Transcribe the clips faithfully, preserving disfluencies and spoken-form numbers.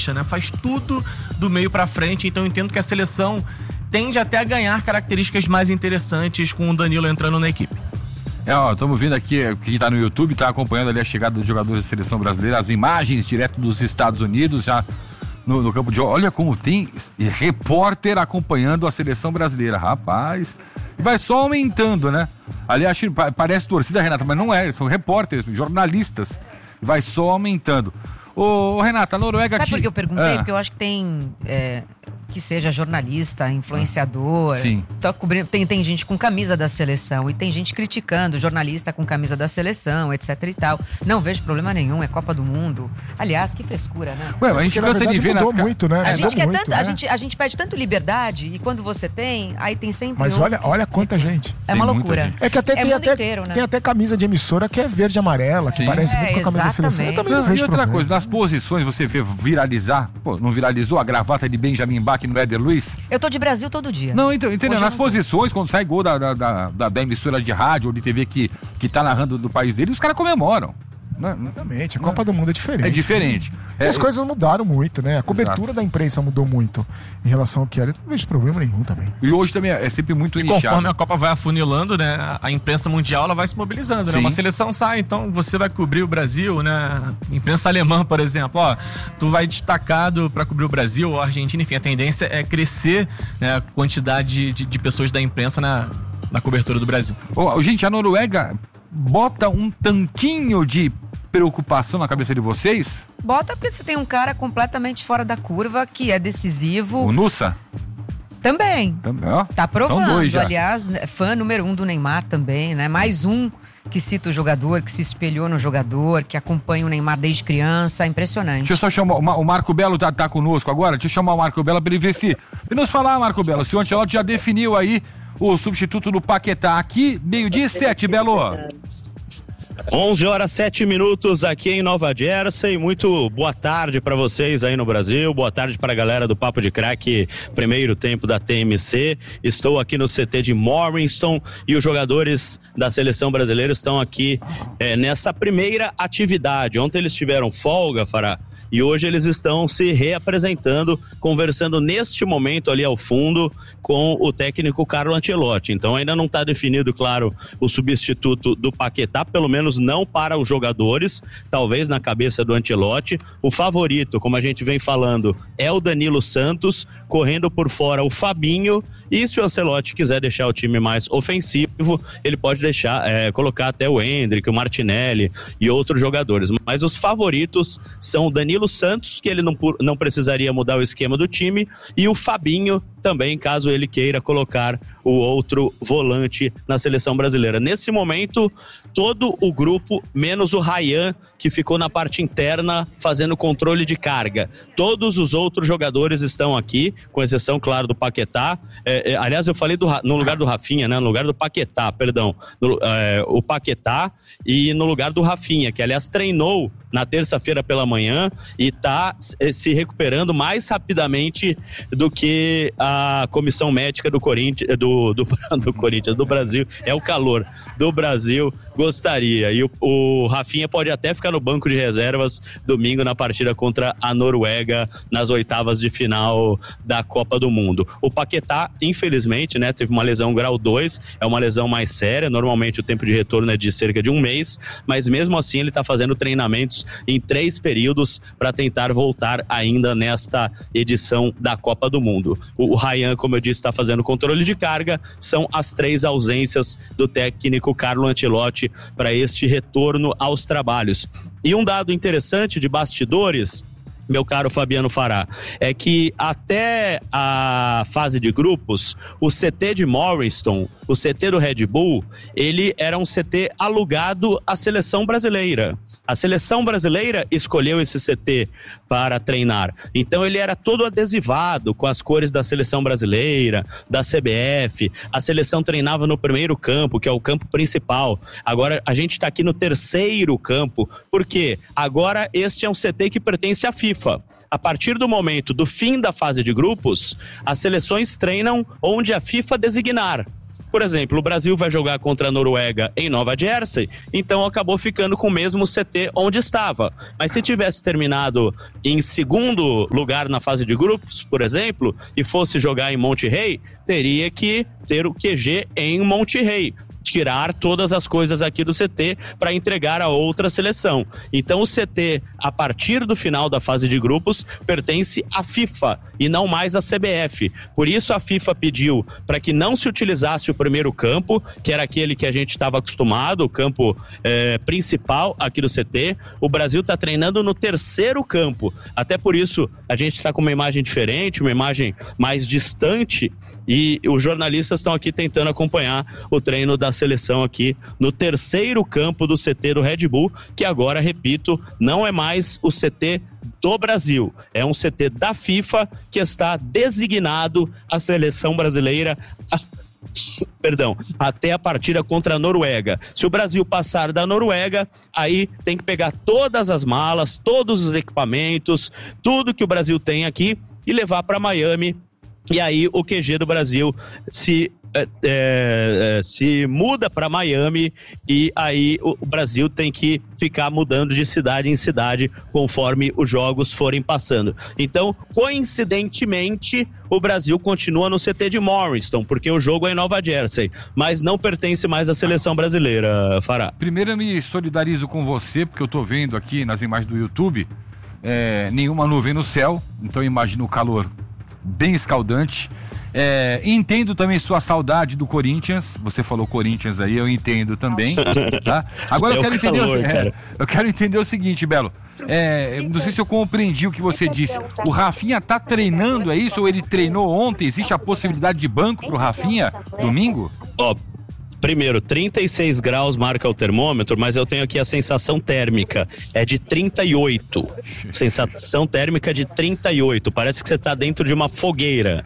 caixa, né? Faz tudo do meio pra frente, então eu entendo que a seleção tende até a ganhar características mais interessantes com o Danilo entrando na equipe. É, ó, estamos vendo aqui, quem tá no YouTube tá acompanhando ali a chegada dos jogadores da seleção brasileira, as imagens direto dos Estados Unidos, já no, no campo de... Olha como tem repórter acompanhando a seleção brasileira, rapaz. E vai só aumentando, né? Ali acho que parece torcida, Renata, mas não é, são repórteres, jornalistas. Vai só aumentando. Ô, Renata, a Noruega... Sabe te... por que eu perguntei? É. Porque eu acho que tem... É, que seja jornalista, influenciador. Sim. Tá cobrindo, tem, tem gente com camisa da seleção e tem gente criticando jornalista com camisa da seleção, etc e tal. Não vejo problema nenhum, é Copa do Mundo. Aliás, que frescura, né? Ué, a gente cansa de ver nas... mudou muito, né? A gente, Mudou quer muito, tanto, né? a, gente, a gente pede tanto liberdade e quando você tem, aí tem sempre Mas um... olha, olha quanta gente. É uma Tem muita loucura. gente. É que até É tem, mundo até, inteiro, né? tem até camisa de emissora que é verde e amarela, que Sim. parece É, muito com a camisa da seleção. Eu exatamente. também não, Não, vejo e outra problema. coisa, nas posições você vê viralizar, pô, não viralizou a gravata de Benjamin Bach no Éder Luiz? Eu tô de Brasil todo dia. Não, então, entendeu? Hoje Nas eu não tô. posições, quando sai gol da, da, da, da, da emissora de rádio ou de T V que, que tá narrando do país dele, os caras comemoram. Não, não, Exatamente, a Copa do Mundo é diferente. é diferente. E É, as coisas mudaram muito, né? A cobertura Exato. da imprensa mudou muito em relação ao que era. Não vejo problema nenhum também. E hoje também é sempre muito E nichado. conforme a Copa vai afunilando, né, a imprensa mundial ela vai se mobilizando, Sim. né? Uma seleção sai, então você vai cobrir o Brasil, né? Imprensa alemã, por exemplo, ó, tu vai destacado para cobrir o Brasil, ou a Argentina, enfim, a tendência é crescer, né, a quantidade de, de pessoas da imprensa na, na cobertura do Brasil. Ô, gente, a Noruega bota um tanquinho de preocupação na cabeça de vocês? Bota porque você tem um cara completamente fora da curva, que é decisivo. O Nussa? Também. Também, ó. Tá provando. São dois já. Aliás, fã número um do Neymar também, né? Mais um que cita o jogador, que se espelhou no jogador, que acompanha o Neymar desde criança. Impressionante. Deixa eu só chamar, o Marco Belo tá, tá conosco agora, deixa eu chamar o Marco Belo pra ele ver se... E nos falar, Marco Belo, se o Ancelotti já definiu aí o substituto do Paquetá. Aqui, meio-dia e sete, Belo. onze horas sete minutos aqui em Nova Jersey. Muito boa tarde para vocês aí no Brasil. Boa tarde para a galera do Papo de Crack, primeiro tempo da T M C. Estou aqui no C T de Morriston e os jogadores da seleção brasileira estão aqui é, nessa primeira atividade. Ontem eles tiveram folga, Fará, e hoje eles estão se reapresentando, conversando neste momento ali ao fundo com o técnico Carlo Ancelotti. Então ainda não está definido, claro, o substituto do Paquetá, pelo menos não para os jogadores, talvez na cabeça do Ancelotti. O favorito, como a gente vem falando, é o Danilo Santos, correndo por fora o Fabinho, e se o Ancelotti quiser deixar o time mais ofensivo, ele pode deixar, é, colocar até o Endrick, o Martinelli e outros jogadores, mas os favoritos são o Danilo Santos, que ele não, não precisaria mudar o esquema do time, e o Fabinho também, caso ele queira colocar o outro volante na seleção brasileira. Nesse momento, todo o grupo, menos o Ryan, que ficou na parte interna fazendo controle de carga. Todos os outros jogadores estão aqui, com exceção, claro, do Paquetá. É, é, aliás, eu falei do, no lugar do Rafinha, né? No lugar do Paquetá, perdão. No, é, o Paquetá e no lugar do Rafinha, que aliás treinou na terça-feira pela manhã e está se recuperando mais rapidamente do que a comissão médica do Corinthians, do, do, do Corinthians, do Brasil, é o calor do Brasil, gostaria. E o, o Rafinha pode até ficar no banco de reservas domingo na partida contra a Noruega, nas oitavas de final da Copa do Mundo. O Paquetá, infelizmente, né, teve uma lesão grau dois, é uma lesão mais séria, normalmente o tempo de retorno é de cerca de um mês, mas mesmo assim ele está fazendo treinamentos em três períodos para tentar voltar ainda nesta edição da Copa do Mundo. O, o Ryan, como eu disse, está fazendo controle de carga. São as três ausências do técnico Carlo Ancelotti para este retorno aos trabalhos. E um dado interessante de bastidores, meu caro Fabiano Fará, é que até a fase de grupos, o C T de Morriston, o C T do Red Bull, ele era um C T alugado à seleção brasileira. A seleção brasileira escolheu esse C T para treinar. Então ele era todo adesivado com as cores da seleção brasileira, da C B F. A seleção treinava no primeiro campo, que é o campo principal. Agora a gente está aqui no terceiro campo, porque agora este é um C T que pertence à FIFA. A partir do momento do fim da fase de grupos, as seleções treinam onde a FIFA designar. Por exemplo, o Brasil vai jogar contra a Noruega em Nova Jersey, então acabou ficando com o mesmo C T onde estava. Mas se tivesse terminado em segundo lugar na fase de grupos, por exemplo, e fosse jogar em Monte Rei, teria que ter o Q G em Monte Rei. Tirar todas as coisas aqui do C T para entregar a outra seleção. Então o C T, a partir do final da fase de grupos, pertence à FIFA e não mais à C B F. Por isso a FIFA pediu para que não se utilizasse o primeiro campo, que era aquele que a gente estava acostumado, o campo eh, principal aqui do C T. O Brasil está treinando no terceiro campo. Até por isso a gente está com uma imagem diferente, uma imagem mais distante, e os jornalistas estão aqui tentando acompanhar o treino da seleção aqui no terceiro campo do C T do Red Bull, que agora, repito, não é mais o C T do Brasil, é um C T da FIFA que está designado à seleção brasileira a... Perdão, até a partida contra a Noruega. Se o Brasil passar da Noruega, aí tem que pegar todas as malas, todos os equipamentos, tudo que o Brasil tem aqui e levar para Miami. E aí o Q G do Brasil se, é, é, se muda para Miami, e aí o Brasil tem que ficar mudando de cidade em cidade conforme os jogos forem passando. Então, coincidentemente, o Brasil continua no C T de Morriston, porque o jogo é em Nova Jersey, mas não pertence mais à seleção brasileira, Fará. Primeiro eu me solidarizo com você, porque eu tô vendo aqui nas imagens do YouTube é, nenhuma nuvem no céu, então eu imagino o calor bem escaldante. É, entendo também sua saudade do Corinthians. Você falou Corinthians aí, eu entendo também, tá? Agora eu, é quero entender calor, o, é, eu quero entender o seguinte, Belo. É, não sei se eu compreendi o que você disse. O Rafinha tá treinando, é isso? Ou ele treinou ontem? Existe a possibilidade de banco pro Rafinha domingo? Ó, oh. Primeiro, trinta e seis graus marca o termômetro, mas eu tenho aqui a sensação térmica, é de trinta e oito. Sensação térmica de trinta e oito, parece que você está dentro de uma fogueira.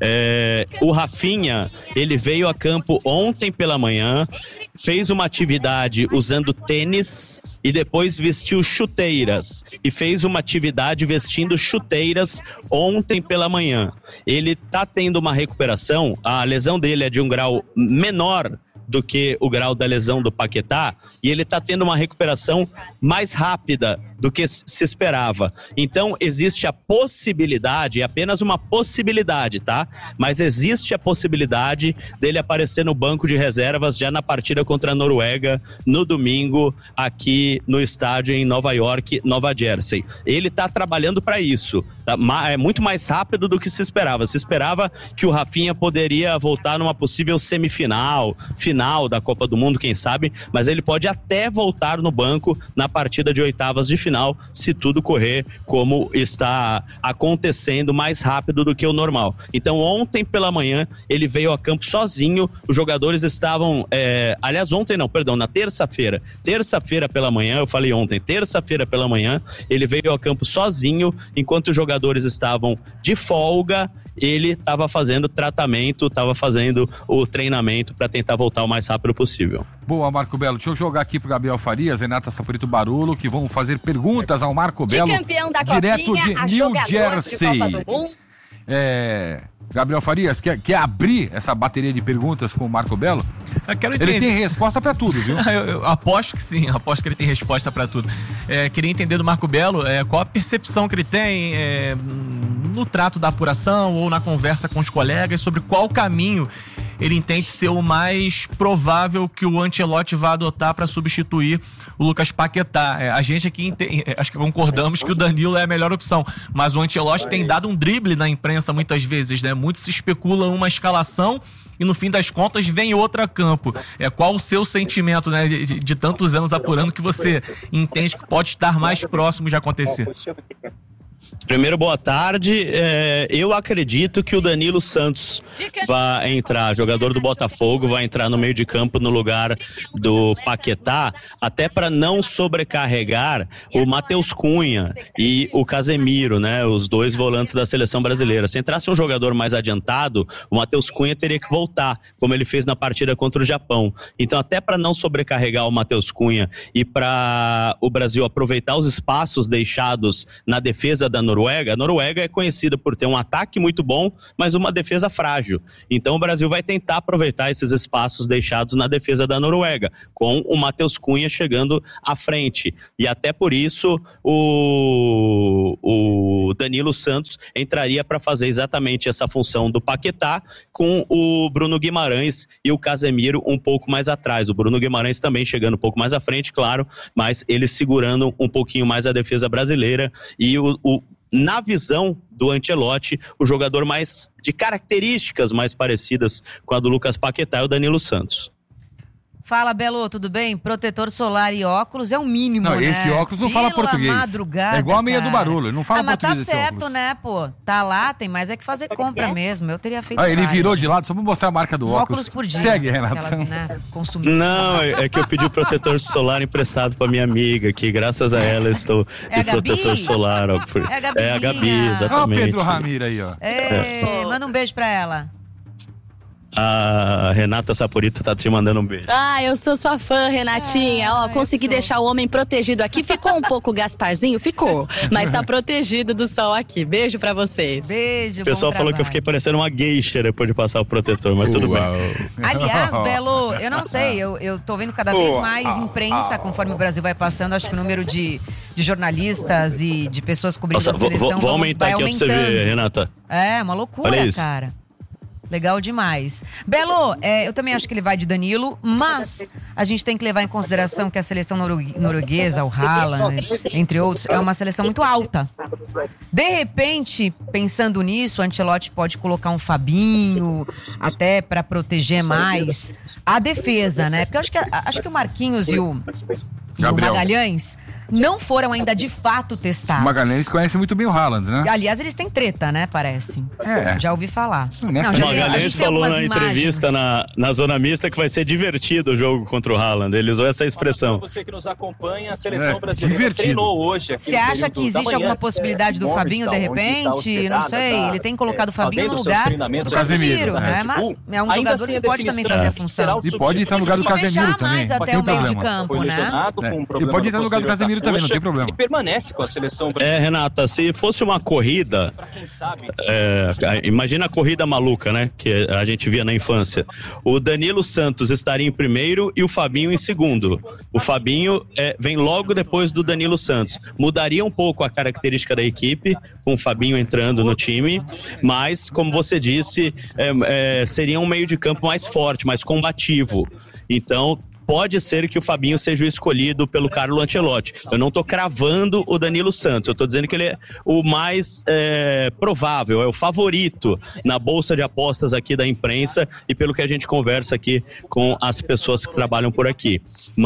É, o Rafinha, ele veio a campo ontem pela manhã, fez uma atividade usando tênis e depois vestiu chuteiras. E fez uma atividade vestindo chuteiras ontem pela manhã. Ele está tendo uma recuperação, a lesão dele é de um grau menor do que o grau da lesão do Paquetá, e ele está tendo uma recuperação mais rápida do que se esperava. Então, existe a possibilidade, é apenas uma possibilidade, tá? Mas existe a possibilidade dele aparecer no banco de reservas já na partida contra a Noruega, no domingo, aqui no estádio em Nova York, Nova Jersey. Ele está trabalhando para isso, tá? É muito mais rápido do que se esperava. Se esperava que o Rafinha poderia voltar numa possível semifinal, final da Copa do Mundo, quem sabe, mas ele pode até voltar no banco na partida de oitavas de final, se tudo correr como está acontecendo, mais rápido do que o normal. Então, ontem pela manhã, ele veio a campo sozinho, os jogadores estavam, é, aliás, ontem não, perdão, na terça-feira, terça-feira pela manhã, eu falei ontem, terça-feira pela manhã, ele veio a campo sozinho, enquanto os jogadores estavam de folga, ele estava fazendo tratamento, estava fazendo o treinamento para tentar voltar o mais rápido possível. Boa, Marco Belo. Deixa eu jogar aqui pro Gabriel Farias, Renata Saporito Barulo, que vão fazer perguntas ao Marco de Belo, campeão da direto Copinha, de New Jersey. De é, Gabriel Farias, quer, quer abrir essa bateria de perguntas com o Marco Belo? Eu quero ele entender. tem resposta pra tudo, viu? eu, eu aposto que sim, aposto que ele tem resposta pra tudo. É, queria entender do Marco Belo é, qual a percepção que ele tem é, no trato da apuração ou na conversa com os colegas sobre qual caminho ele entende ser o mais provável que o Ancelotti vá adotar para substituir o Lucas Paquetá. É, a gente aqui entende, acho que concordamos que o Danilo é a melhor opção, mas o Ancelotti tem dado um drible na imprensa muitas vezes, né? Muito se especula uma escalação e no fim das contas vem outra a campo. É, qual o seu sentimento, né, de, de, de tantos anos apurando, que você entende que pode estar mais próximo de acontecer? Primeiro, boa tarde. É, eu acredito que o Danilo Santos vai entrar, jogador do Botafogo, vai entrar no meio de campo no lugar do Paquetá, até para não sobrecarregar o Matheus Cunha e o Casemiro, né? Os dois volantes da seleção brasileira. Se entrasse um jogador mais adiantado, o Matheus Cunha teria que voltar, como ele fez na partida contra o Japão. Então, até para não sobrecarregar o Matheus Cunha e para o Brasil aproveitar os espaços deixados na defesa defesa da Noruega, a Noruega é conhecida por ter um ataque muito bom, mas uma defesa frágil. Então o Brasil vai tentar aproveitar esses espaços deixados na defesa da Noruega, com o Matheus Cunha chegando à frente. E até por isso o, o Danilo Santos entraria para fazer exatamente essa função do Paquetá, com o Bruno Guimarães e o Casemiro um pouco mais atrás. O Bruno Guimarães também chegando um pouco mais à frente, claro, mas ele segurando um pouquinho mais a defesa brasileira e o, o na visão do Ancelotti, o jogador mais de características mais parecidas com a do Lucas Paquetá é o Danilo Santos. Fala, Belo, tudo bem? Protetor solar e óculos é o mínimo, não, né? Esse óculos não Pela fala português. Madrugada, é igual a meia cara. do barulho, não fala ah, mas português. tá certo, né, pô? Tá lá, tem mais é que fazer compra mesmo. Eu teria feito ah, ele vários. virou de lado só pra mostrar a marca do um óculos. óculos por dia. Segue, Renato. Aquelas, né, não, é, é que eu pedi o protetor solar emprestado pra minha amiga, que graças a ela eu estou é de protetor solar. Ó, por... É a É a Gabi, exatamente. Olha o Pedro Ramiro aí, ó. Ei, manda um beijo pra ela. A Renata Saporito tá te mandando um beijo. Ah, eu sou sua fã, Renatinha. Ah, Ó, consegui deixar o homem protegido aqui. Ficou um pouco Gasparzinho? Ficou. Mas tá protegido do sol aqui. Beijo pra vocês. Beijo, O pessoal bom falou trabalho. que eu fiquei parecendo uma geisha depois de passar o protetor, mas tudo Uau. bem. Aliás, Belo, eu não sei, eu, eu tô vendo cada vez mais imprensa conforme o Brasil vai passando. Acho que o número de, de jornalistas e de pessoas cobrindo Nossa, a vou, seleção vou, vou aumentar vai aqui pra você aumentando. ver, Renata. É, uma loucura, Olha isso. cara. Legal demais. Belo, é, eu também acho que ele vai de Danilo, mas a gente tem que levar em consideração que a seleção noru- norueguesa, o Haaland, entre outros, é uma seleção muito alta. De repente, pensando nisso, o Ancelotti pode colocar um Fabinho, até para proteger mais a defesa, né? Porque eu acho que, acho que o Marquinhos e o, e o Gabriel. Magalhães não foram ainda de fato testados. O Magalhães conhece muito bem o Haaland, né? Aliás, eles têm treta, né? Parece. É. Já ouvi falar. Nessa- Não, O já tem- a Magalhães gente tem falou algumas na entrevista imagens. na, na Zona Mista que vai ser divertido o jogo contra o Haaland. Ele usou essa expressão. Você que nos acompanha, a seleção É, brasileira divertido. treinou hoje. aqui Você no acha período que da existe manhã, alguma possibilidade do é, Fabinho, de Morristal, onde repente? tá Não hospedada, sei. tá, Ele tem colocado o é, Fabinho no fazendo seus lugar treinamentos do aqui. Casemiro, Casemiro, né? é. Mas é um Ainda jogador assim, que a pode também definição fazer a que será função. o E pode entrar no lugar do E fechar Casemiro também. mais Não até tem o meio de problema. campo, Foi né? lesionado É. com um E problema pode entrar no lugar do posterior da Casemiro também, não tem coxa, problema. E permanece com a seleção brasileira. É, Renata, se fosse uma corrida, Pra quem sabe, é, imagina a corrida maluca, né? Que a gente via na infância. O Danilo Santos estaria em primeiro e o Fabinho em segundo. O Fabinho é, vem logo depois do Danilo Santos. Mudaria um pouco a característica da equipe, com o Fabinho entrando no time, mas, como você disse, é, é, seria um meio de campo mais forte, mais combativo. Então, pode ser que o Fabinho seja o escolhido pelo Carlo Ancelotti. Eu não tô cravando o Danilo Santos, eu tô dizendo que ele é o mais é, provável, é o favorito na bolsa de apostas aqui da imprensa e pelo que a gente conversa aqui com as pessoas que trabalham por aqui.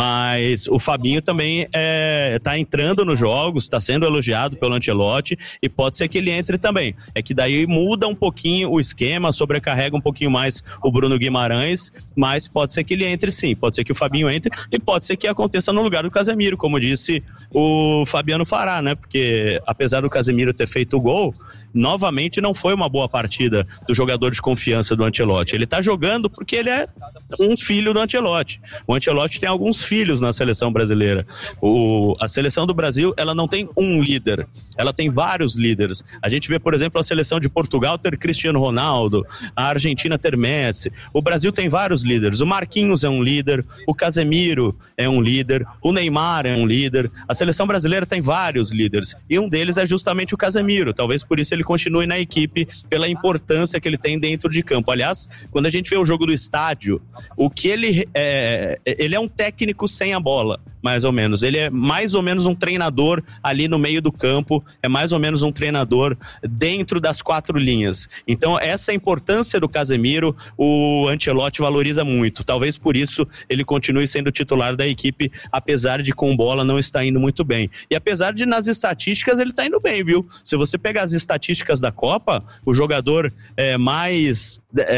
Mas o Fabinho também é, tá entrando nos jogos, tá sendo elogiado pelo Ancelotti e pode ser que ele entre também. É que daí muda um pouquinho o esquema, sobrecarrega um pouquinho mais o Bruno Guimarães, mas pode ser que ele entre sim, pode ser que o Fabinho entre e pode ser que aconteça no lugar do Casemiro, como disse o Fabiano Fará, né? Porque apesar do Casemiro ter feito o gol, novamente não foi uma boa partida do jogador de confiança do Ancelotti. Ele tá jogando porque ele é um filho do Ancelotti. O Ancelotti tem alguns filhos na seleção brasileira. O, a seleção do Brasil, ela não tem um líder, ela tem vários líderes. A gente vê, por exemplo, a seleção de Portugal ter Cristiano Ronaldo, a Argentina ter Messi. O Brasil tem vários líderes. O Marquinhos é um líder, o Casemiro é um líder, o Neymar é um líder. A seleção brasileira tem vários líderes e um deles é justamente o Casemiro. Talvez por isso ele continue na equipe, pela importância que ele tem dentro de campo. Aliás, quando a gente vê o jogo do estádio, o que ele é, ele é um técnico sem a bola, mais ou menos. Ele é mais ou menos um treinador ali no meio do campo, é mais ou menos um treinador dentro das quatro linhas. Então, essa importância do Casemiro, o Ancelotti valoriza muito. Talvez por isso ele continue sendo titular da equipe, apesar de com bola não estar indo muito bem. E apesar de nas estatísticas ele está indo bem, viu? Se você pegar as estatísticas da Copa, o jogador é, mais...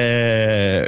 É,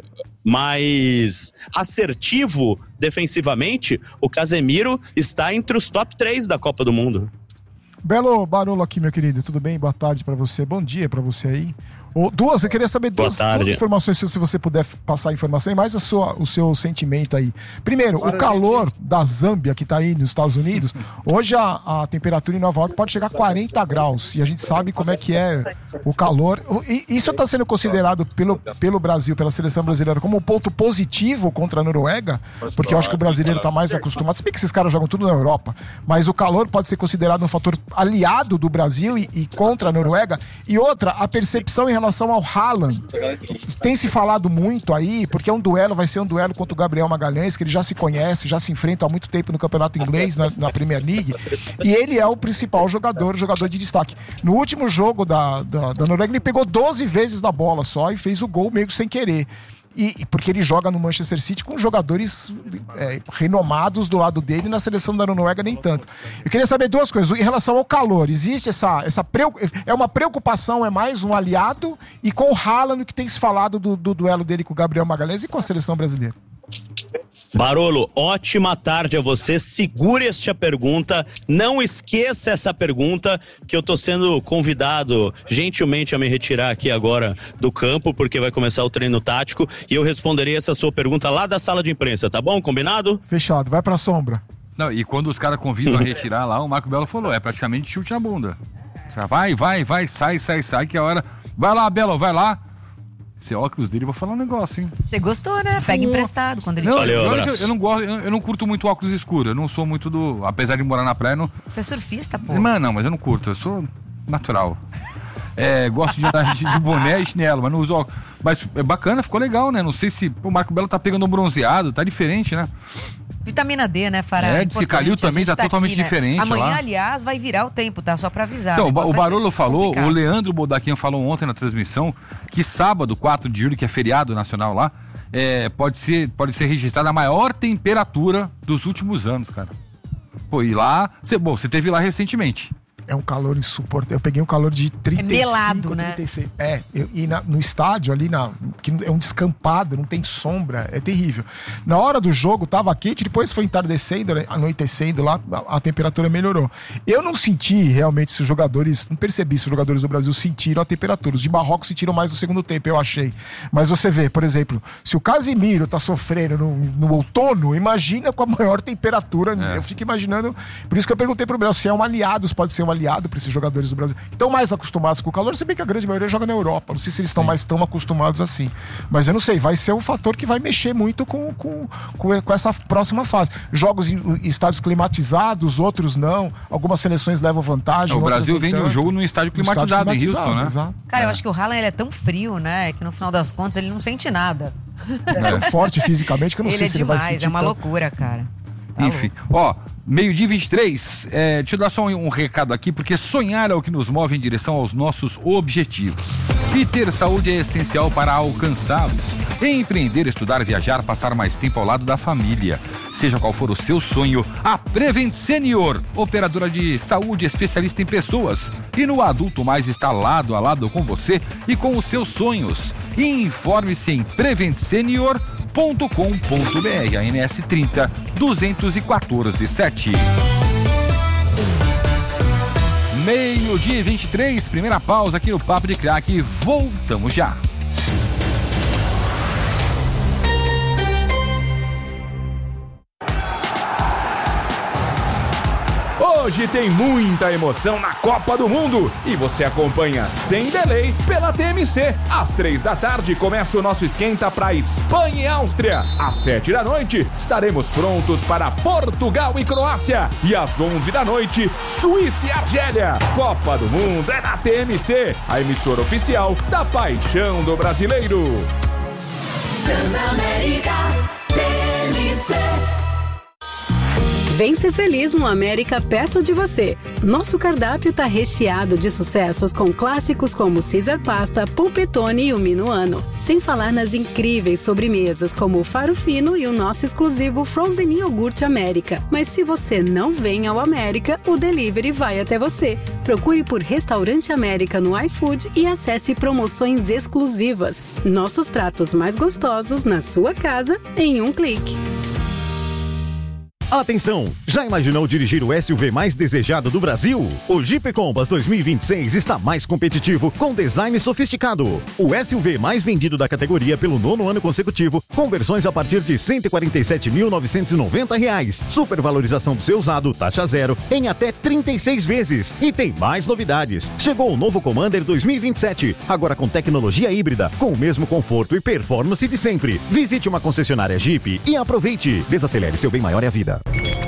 mais assertivo defensivamente, o Casemiro está entre os top três da Copa do Mundo. Belo Barolo aqui, meu querido. Tudo bem? Boa tarde pra você. Bom dia pra você aí. Ô, duas, eu queria saber duas, duas informações, se você puder passar a informação, e mais a sua, o seu sentimento aí. Primeiro, o calor da Zâmbia, que tá aí nos Estados Unidos, hoje a, a temperatura em Nova York pode chegar a quarenta graus, e a gente sabe como é que é o calor. E isso está sendo considerado pelo, pelo Brasil, pela seleção brasileira, como um ponto positivo contra a Noruega, porque eu acho que o brasileiro está mais acostumado, se bem que esses caras jogam tudo na Europa, mas o calor pode ser considerado um fator aliado do Brasil e, e contra a Noruega. E outra, a percepção em relação ao Haaland. Tem se falado muito aí, porque é um duelo, vai ser um duelo contra o Gabriel Magalhães, que ele já se conhece, já se enfrenta há muito tempo no campeonato inglês, na, na Premier League, e ele é o principal jogador, o jogador de destaque. No último jogo da, da, da Noruega, ele pegou doze vezes na bola só e fez o gol meio sem querer. E, porque ele joga no Manchester City com jogadores é, renomados do lado dele, na seleção da Noruega nem tanto. Eu queria saber duas coisas. Em relação ao calor, existe essa... essa é uma preocupação, é mais um aliado? E com o Haaland, que tem se falado do, do duelo dele com o Gabriel Magalhães e com a seleção brasileira? Barolo, ótima tarde a você. Segure esta pergunta, não esqueça essa pergunta, que eu tô sendo convidado gentilmente a me retirar aqui agora do campo, porque vai começar o treino tático, e eu responderei essa sua pergunta lá da sala de imprensa, tá bom? Combinado? Fechado, vai pra sombra. Não, e quando os caras convidam a retirar lá, o Marco Belo falou, é praticamente chute na bunda. Vai, vai, vai, sai, sai, sai, que a hora... Vai lá, Belo, vai lá. Esse óculos dele, vou falar um negócio, hein? Você gostou, né? Pega emprestado quando ele não, tira. Eu, eu, eu não gosto, eu, eu não curto muito óculos escuros. Eu não sou muito do... Apesar de morar na praia, não... Você é surfista, pô. Mas não, mas eu não curto. Eu sou natural. É, gosto de andar de, de boné e chinelo, mas não uso óculos. Mas é bacana, ficou legal, né? Não sei se o Marco Belo tá pegando um bronzeado, tá diferente, né? Vitamina D, né, Fará? É, diz que Calil também tá, tá totalmente aqui, né? Diferente. Amanhã, lá. aliás, vai virar o tempo, tá? Só pra avisar. Então, o, o Barolo falou, complicado. O Leandro Bodaquinho falou ontem na transmissão que sábado, quatro de julho, que é feriado nacional lá, é, pode, ser, pode ser registrada a maior temperatura dos últimos anos, cara. Pô, e lá, cê, bom, você teve lá recentemente. É um calor insuportável. Eu peguei um calor de trinta e cinco, é melado, né? trinta e seis. É, eu, e na, no estádio ali, na, que é um descampado, não tem sombra, é terrível. Na hora do jogo tava quente, depois foi entardecendo, né, anoitecendo lá, a, a temperatura melhorou. Eu não senti realmente se os jogadores, não percebi se os jogadores do Brasil sentiram a temperatura. Os de Marrocos sentiram mais no segundo tempo, eu achei. Mas você vê, por exemplo, se o Casimiro tá sofrendo no, no outono, imagina com a maior temperatura. É. Eu fico imaginando, por isso que eu perguntei pro Brasil se é um aliado, se pode ser um aliado para esses jogadores do Brasil. Estão mais acostumados com o calor, se bem que a grande maioria joga na Europa. Não sei se eles estão mais tão acostumados assim. Mas eu não sei, vai ser um fator que vai mexer muito com, com, com, com essa próxima fase. Jogos em estádios climatizados, outros não. Algumas seleções levam vantagem. O Brasil vem de um jogo num estádio climatizado, estádio climatizado em Houston, né? Exato. Cara, é. eu acho que o Haaland ele é tão frio, né? Que no final das contas ele não sente nada. É tão forte fisicamente que eu não ele sei é se demais, ele vai sentir. É uma tão... loucura, cara. Tá Enfim, louco. Ó, meio-dia vinte e três, é, deixa eu dar só um, um recado aqui, porque sonhar é o que nos move em direção aos nossos objetivos. E ter saúde é essencial para alcançá-los. Empreender, estudar, viajar, passar mais tempo ao lado da família. Seja qual for o seu sonho, a Prevent Senior, operadora de saúde especialista em pessoas. E no Adulto Mais está lado a lado com você e com os seus sonhos. Informe-se em prevent senior ponto com ponto br, a N S trinta, duzentos e quatorze, sete. Meio-dia e vinte e três, primeira pausa aqui no Papo de Craque. Voltamos já. Hoje tem muita emoção na Copa do Mundo e você acompanha sem delay pela T M C. Às três da tarde começa o nosso esquenta para Espanha e Áustria. Às sete da noite estaremos prontos para Portugal e Croácia. E às onze da noite, Suíça e Argélia. Copa do Mundo é na T M C, a emissora oficial da paixão do brasileiro. Transamérica T M C. Vem ser feliz no América perto de você. Nosso cardápio tá recheado de sucessos com clássicos como Caesar Pasta, Pulpetone e o Minuano. Sem falar nas incríveis sobremesas como o Faro Fino e o nosso exclusivo Frozen Iogurte América. Mas se você não vem ao América, o delivery vai até você. Procure por Restaurante América no iFood e acesse promoções exclusivas. Nossos pratos mais gostosos na sua casa em um clique. Atenção! Já imaginou dirigir o S U V mais desejado do Brasil? O Jeep Compass dois mil e vinte e seis está mais competitivo, com design sofisticado. O S U V mais vendido da categoria pelo nono ano consecutivo, com versões a partir de cento e quarenta e sete mil novecentos e noventa reais. Supervalorização do seu usado, taxa zero, em até trinta e seis vezes. E tem mais novidades. Chegou o novo Commander dois mil e vinte e sete, agora com tecnologia híbrida, com o mesmo conforto e performance de sempre. Visite uma concessionária Jeep e aproveite. Desacelere, seu bem maior é a vida.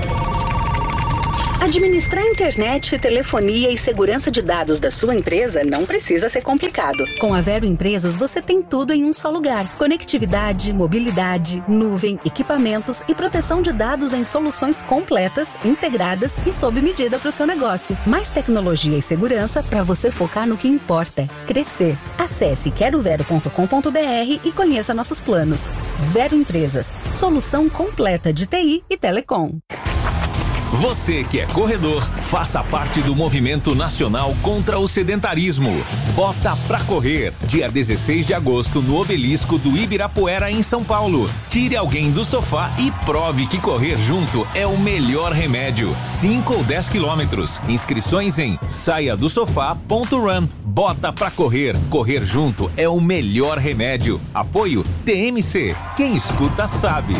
Administrar internet, telefonia e segurança de dados da sua empresa não precisa ser complicado. Com a Vero Empresas, você tem tudo em um só lugar. Conectividade, mobilidade, nuvem, equipamentos e proteção de dados em soluções completas, integradas e sob medida para o seu negócio. Mais tecnologia e segurança para você focar no que importa, crescer. Acesse quero vero ponto com ponto br e conheça nossos planos. Vero Empresas, solução completa de T I e telecom. Você que é corredor, faça parte do movimento nacional contra o sedentarismo. Bota pra correr, dia dezesseis de agosto, no Obelisco do Ibirapuera, em São Paulo. Tire alguém do sofá e prove que correr junto é o melhor remédio. cinco ou dez quilômetros. Inscrições em saia do sofá ponto run. Bota pra correr. Correr junto é o melhor remédio. Apoio T M C. Quem escuta sabe.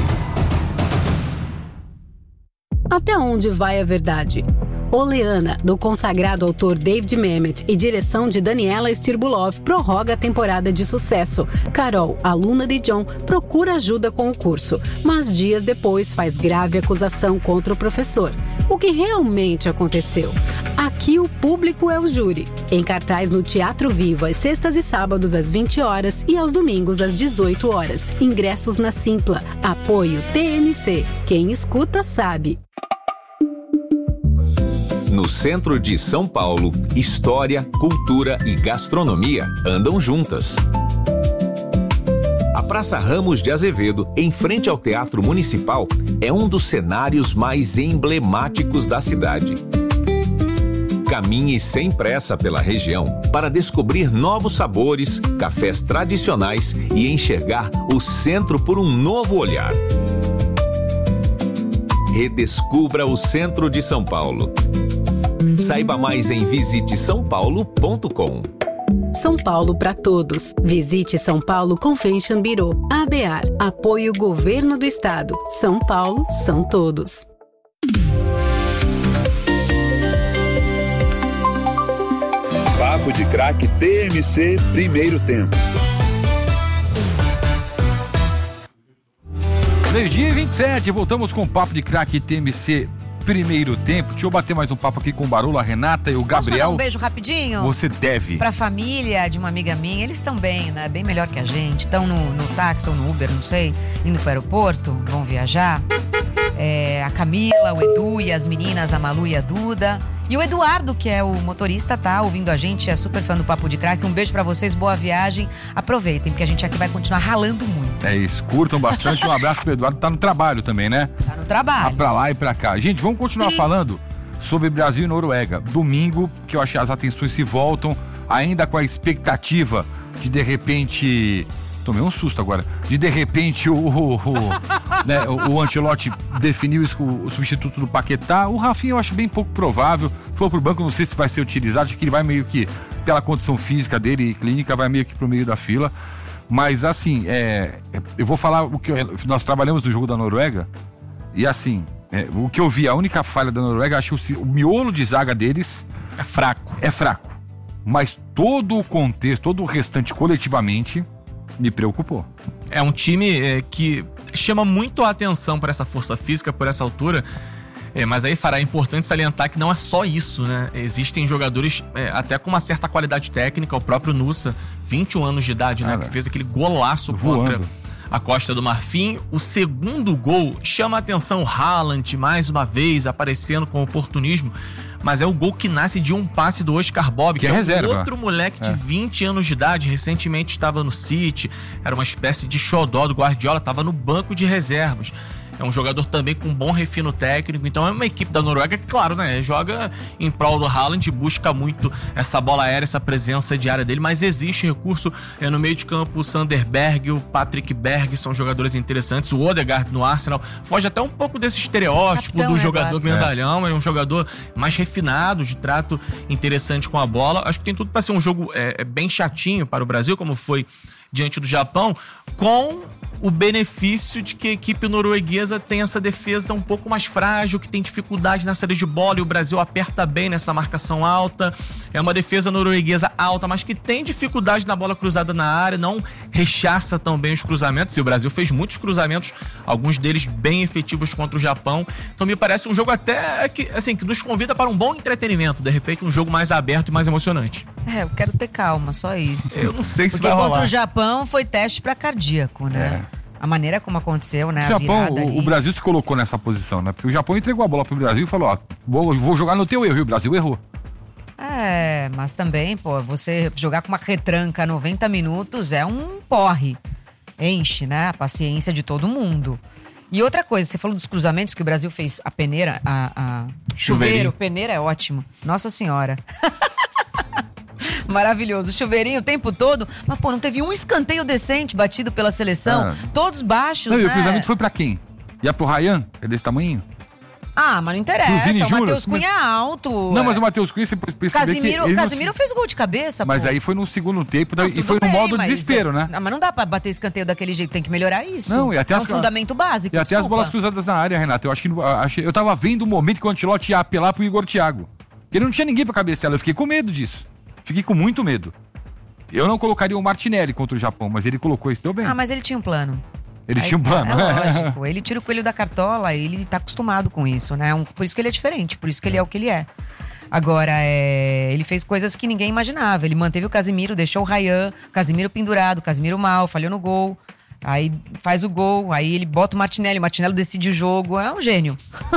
Até onde vai a verdade? Oleana, do consagrado autor David Mamet e direção de Daniela Stirbulov, prorroga a temporada de sucesso. Carol, aluna de John, procura ajuda com o curso, mas dias depois faz grave acusação contra o professor. O que realmente aconteceu? Aqui o público é o júri. Em cartaz no Teatro Vivo, às sextas e sábados às vinte horas e aos domingos às dezoito horas. Ingressos na Simpla. Apoio T M C. Quem escuta sabe. No centro de São Paulo, história, cultura e gastronomia andam juntas. A Praça Ramos de Azevedo, em frente ao Teatro Municipal, é um dos cenários mais emblemáticos da cidade. Caminhe sem pressa pela região para descobrir novos sabores, cafés tradicionais e enxergar o centro por um novo olhar. Redescubra o centro de São Paulo. Saiba mais em visite são paulo ponto com. São Paulo para todos. Visite São Paulo Convention Bureau. A B A R. Apoio Governo do Estado. São Paulo são todos. Papo de Craque T M C Primeiro Tempo. Meio-dia e vinte e sete, voltamos com o Papo de Craque T M C Primeiro Tempo. Deixa eu bater mais um papo aqui com o Barolo, a Renata e o Gabriel. Posso mandar um beijo rapidinho? Você deve. Pra família de uma amiga minha, eles estão bem, né? Bem melhor que a gente. Estão no, no táxi ou no Uber, não sei, indo pro aeroporto, vão viajar. É, a Camila, o Edu e as meninas, a Malu e a Duda. E o Eduardo, que é o motorista, tá ouvindo a gente, é super fã do Papo de Craque. Um beijo pra vocês, boa viagem. Aproveitem, porque a gente aqui vai continuar ralando muito. É isso, curtam bastante. Um abraço pro Eduardo, tá no trabalho também, né? Tá no trabalho. Tá pra lá e pra cá. Gente, vamos continuar falando sobre Brasil e Noruega. Domingo, que eu acho que as atenções se voltam, ainda com a expectativa de, de repente... Tomei um susto agora. De de repente o, o, o, né, o, o Ancelotti definiu o, o substituto do Paquetá. O Rafinha eu acho bem pouco provável. Foi pro banco, não sei se vai ser utilizado. Acho que ele vai meio que, pela condição física dele e clínica, vai meio que pro meio da fila. Mas assim, é, eu vou falar o que eu, nós trabalhamos no jogo da Noruega. E assim, é, o que eu vi, a única falha da Noruega, acho que o, o miolo de zaga deles é fraco. É fraco. Mas todo o contexto, todo o restante coletivamente... me preocupou. É um time é, que chama muito a atenção por essa força física, por essa altura, é, mas aí, Fará, é importante salientar que não é só isso, né? Existem jogadores é, até com uma certa qualidade técnica, o próprio Nusa, vinte e um anos de idade, né? Cara, que fez aquele golaço voando contra a Costa do Marfim. O segundo gol chama a atenção, Haaland, mais uma vez, aparecendo com oportunismo, mas é o gol que nasce de um passe do Oscar Bob, que, que é, é reserva. Outro moleque de é. vinte anos de idade, recentemente estava no City, era uma espécie de xodó do Guardiola, estava no banco de reservas. é um jogador também com bom refino técnico, então é uma equipe da Noruega que, claro, né, joga em prol do Haaland, busca muito essa bola aérea, essa presença diária dele, mas existe recurso é, no meio de campo, o Sander Berg, o Patrick Berg, são jogadores interessantes, o Odegaard no Arsenal, foge até um pouco desse estereótipo Capitão, do jogador grandalhão, é. é um jogador mais refinado, de trato interessante com a bola, acho que tem tudo para ser um jogo é, bem chatinho para o Brasil, como foi diante do Japão, com o benefício de que a equipe norueguesa tem essa defesa um pouco mais frágil, que tem dificuldade na saída de bola, e o Brasil aperta bem nessa marcação alta. É uma defesa norueguesa alta, mas que tem dificuldade na bola cruzada na área, não rechaça tão bem os cruzamentos, e o Brasil fez muitos cruzamentos, alguns deles bem efetivos contra o Japão. Então me parece um jogo até que, assim, que nos convida para um bom entretenimento, de repente um jogo mais aberto e mais emocionante. É, eu quero ter calma, só isso. Eu não sei se Porque vai rolar. contra o Japão foi teste para cardíaco, né? É. A maneira como aconteceu, né? O Japão, o, o Brasil se colocou nessa posição, né? Porque o Japão entregou a bola pro Brasil e falou, ó, vou, vou jogar no teu erro, e o Brasil errou. É, mas também, pô, você jogar com uma retranca noventa minutos é um porre. Enche, né? A paciência de todo mundo. E outra coisa, você falou dos cruzamentos que o Brasil fez a peneira, a, a chuveiro, peneira é ótimo. Nossa Senhora. Maravilhoso, chuveirinho o tempo todo, mas pô, não teve um escanteio decente batido pela seleção, ah. todos baixos, não, né? E o cruzamento foi pra quem? Ia pro Ryan, que é desse tamanho? Ah, mas não interessa, o Matheus Cunha é alto. Não, mas o Matheus Cunha, você percebeu Casimiro, que... Casimiro não... fez gol de cabeça, Mas pô. aí foi no segundo tempo, daí, não, e foi no bem, modo mas desespero, é... né? Não, mas não dá pra bater escanteio daquele jeito, tem que melhorar isso. Não, e até é as... um fundamento básico, E até desculpa. as bolas cruzadas na área, Renato, eu acho que... Achei, eu tava vendo o momento que o Ancelotti ia apelar pro Igor Thiago. Porque não tinha ninguém pra cabecear, eu fiquei com medo disso. Fiquei com muito medo. Eu não colocaria o Martinelli contra o Japão, mas ele colocou isso, deu bem. Ah, mas ele tinha um plano. Ele Aí, tinha um plano, é, é lógico. Ele tira o coelho da cartola, ele tá acostumado com isso, né? Um, por isso que ele é diferente, por isso que ele é o que ele é. Agora, é, ele fez coisas que ninguém imaginava. Ele manteve o Casimiro, deixou o Ryan, o Casimiro pendurado, o Casimiro mal, falhou no gol. Aí faz o gol, aí ele bota o Martinelli, o Martinelli decide o jogo. É um gênio.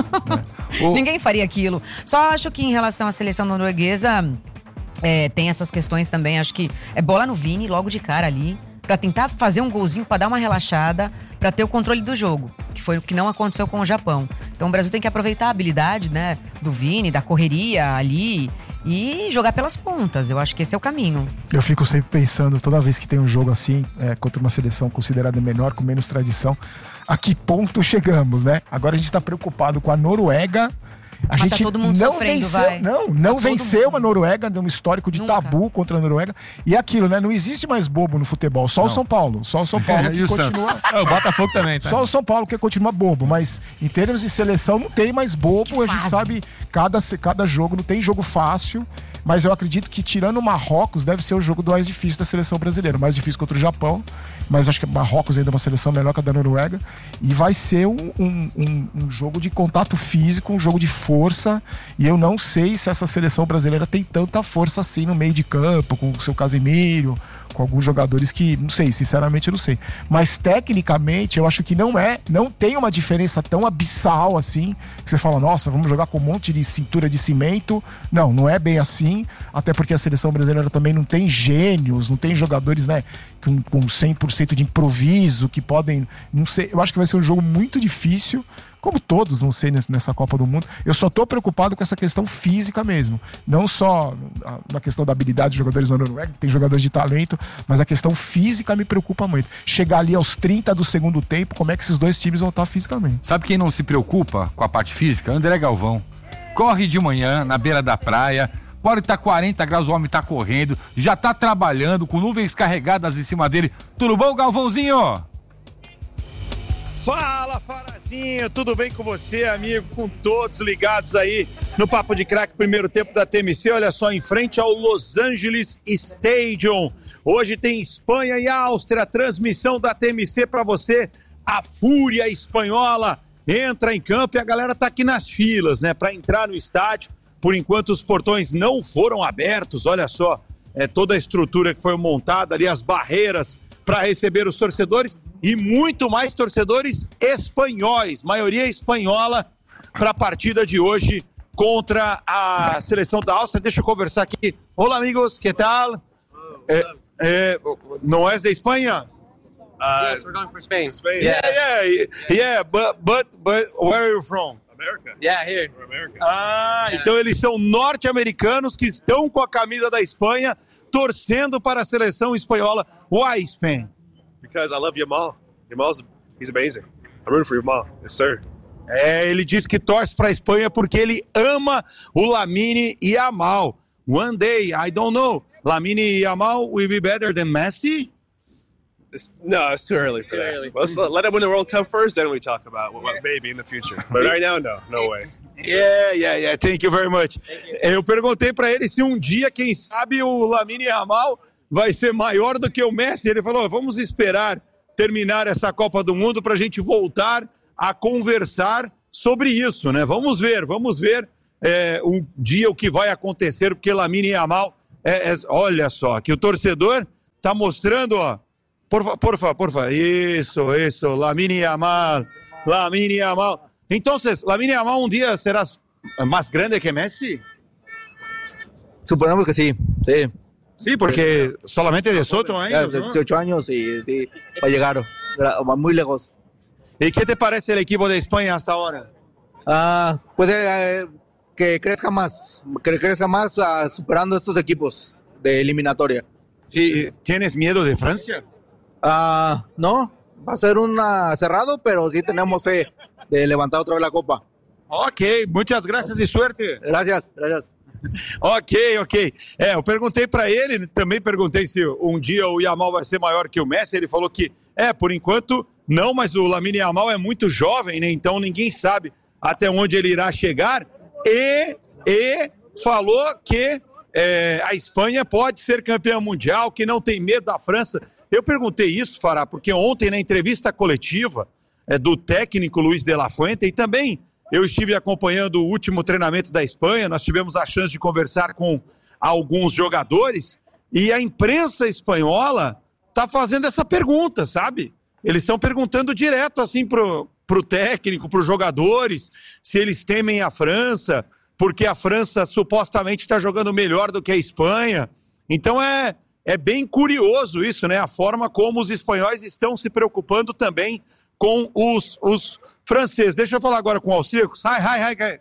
É. O... Ninguém faria aquilo. Só acho que em relação à seleção norueguesa... É, tem essas questões também, acho que é bola no Vini, logo de cara ali, pra tentar fazer um golzinho, pra dar uma relaxada, pra ter o controle do jogo, que foi o que não aconteceu com o Japão. Então o Brasil tem que aproveitar a habilidade, né, do Vini, da correria ali e jogar pelas pontas. Eu acho que esse é o caminho. Eu fico sempre pensando, toda vez que tem um jogo assim, é, contra uma seleção considerada menor, com menos tradição, a que ponto chegamos, né? Agora a gente tá preocupado com a Noruega. A Mas gente tá todo mundo não sofrendo, venceu, vai. não, não tá venceu a Noruega, deu um histórico de Nunca. tabu contra a Noruega. E aquilo, né? Não existe mais bobo no futebol, só não. o São Paulo. Só o São Paulo que continua. É, o Botafogo também, tá? Só o São Paulo que continua bobo, mas em termos de seleção não tem mais bobo. A gente sabe, cada, cada jogo não tem jogo fácil. Mas eu acredito que, tirando o Marrocos, deve ser o jogo mais difícil da seleção brasileira. Mais difícil contra o Japão, mas acho que o Marrocos ainda é uma seleção melhor que a da Noruega. E vai ser um, um, um, um jogo de contato físico, um jogo de força. E eu não sei se essa seleção brasileira tem tanta força assim no meio de campo, com o seu Casemiro, com alguns jogadores que, não sei, sinceramente eu não sei. Mas tecnicamente eu acho que não é, não tem uma diferença tão abissal assim, que você fala, nossa, vamos jogar com um monte de cintura de cimento. Não, não é bem assim. Até porque a seleção brasileira também não tem gênios, não tem jogadores, né, com, com cem por cento de improviso, que podem, não sei, eu acho que vai ser um jogo muito difícil, como todos vão ser nessa Copa do Mundo. Eu só tô preocupado com essa questão física mesmo, não só na questão da habilidade dos jogadores da Noruega, que tem jogadores de talento, mas a questão física me preocupa muito. Chegar ali aos trinta do segundo tempo, como é que esses dois times vão estar fisicamente? Sabe quem não se preocupa com a parte física? André Galvão. Corre de manhã, na beira da praia, pode estar quarenta graus, o homem tá correndo, já tá trabalhando, com nuvens carregadas em cima dele. Tudo bom, Galvãozinho? Fala, Farazinho, tudo bem com você, amigo? Com todos ligados aí no Papo de Craque, primeiro tempo da T M C. Olha só, em frente ao Los Angeles Stadium. Hoje tem Espanha e Áustria, transmissão da T M C para você. A Fúria Espanhola entra em campo e a galera tá aqui nas filas, né, para entrar no estádio. Por enquanto os portões não foram abertos, olha só, é toda a estrutura que foi montada ali, as barreiras para receber os torcedores e muito mais torcedores espanhóis, maioria espanhola, para a partida de hoje contra a seleção da Áustria. Deixa eu conversar aqui. Olá, amigos, que tal? É, é, não és de Espanha? Uh, yes, we're going for Spain. Spain. Yeah, yeah, yeah, yeah, but, but, but where are you from? America. Yeah, here. We're America. Ah, yeah. Então eles são norte-americanos que estão com a camisa da Espanha, torcendo para a seleção espanhola. Why Spain? Because I love Yamal. Yamal's, he's amazing. I'm rooting for Yamal. Yes, sir. É, ele diz que torce para a Espanha porque ele ama o Lamine Yamal. One day, I don't know, Lamine Yamal will be better than Messi? It's, no, it's too early for too that. Early. Let's let him win the World Cup first, then we talk about what, what maybe in the future. But right now, no, no way. Yeah, yeah, yeah. Thank you very much. Eu perguntei para ele se um dia, quem sabe, o Lamine Yamal vai ser maior do que o Messi. Ele falou, vamos esperar terminar essa Copa do Mundo para a gente voltar a conversar sobre isso, né? Vamos ver, vamos ver é, um dia o que vai acontecer, porque Lamine Yamal, é, é, olha só, que o torcedor tá mostrando, ó, porfa, porfa, porfa, isso, isso, Lamine Yamal, Lamine Yamal. Então, Lamine Yamal um dia será mais grande que Messi? Suponemos que sí, sí. Sí, porque solamente dezoito años, ¿no? dieciocho años y sí, va a llegar muy lejos. ¿Y qué te parece el equipo de España hasta ahora? Ah, puede eh, que crezca más, que crezca más uh, superando estos equipos de eliminatoria. ¿Y tienes miedo de Francia? Ah, no, va a ser un uh, cerrado, pero sí tenemos fe de levantar otra vez la copa. Ok, muchas gracias e suerte. Gracias, gracias. Ok, ok. É, eu perguntei para ele, também perguntei se um dia o Yamal vai ser maior que o Messi. Ele falou que, é, por enquanto, não, mas o Lamine Yamal é muito jovem, né? Então ninguém sabe até onde ele irá chegar. E, e falou que é, a Espanha pode ser campeã mundial, que não tem medo da França. Eu perguntei isso, Fará, porque ontem na entrevista coletiva é, do técnico Luis de la Fuente, e também eu estive acompanhando o último treinamento da Espanha, nós tivemos a chance de conversar com alguns jogadores, e a imprensa espanhola está fazendo essa pergunta, sabe? Eles estão perguntando direto assim pro, pro técnico, pros jogadores, se eles temem a França, porque a França supostamente está jogando melhor do que a Espanha. Então é, é bem curioso isso, né? A forma como os espanhóis estão se preocupando também com os, os franceses. Deixa eu falar agora com o austríacos. Hi, hi, hi.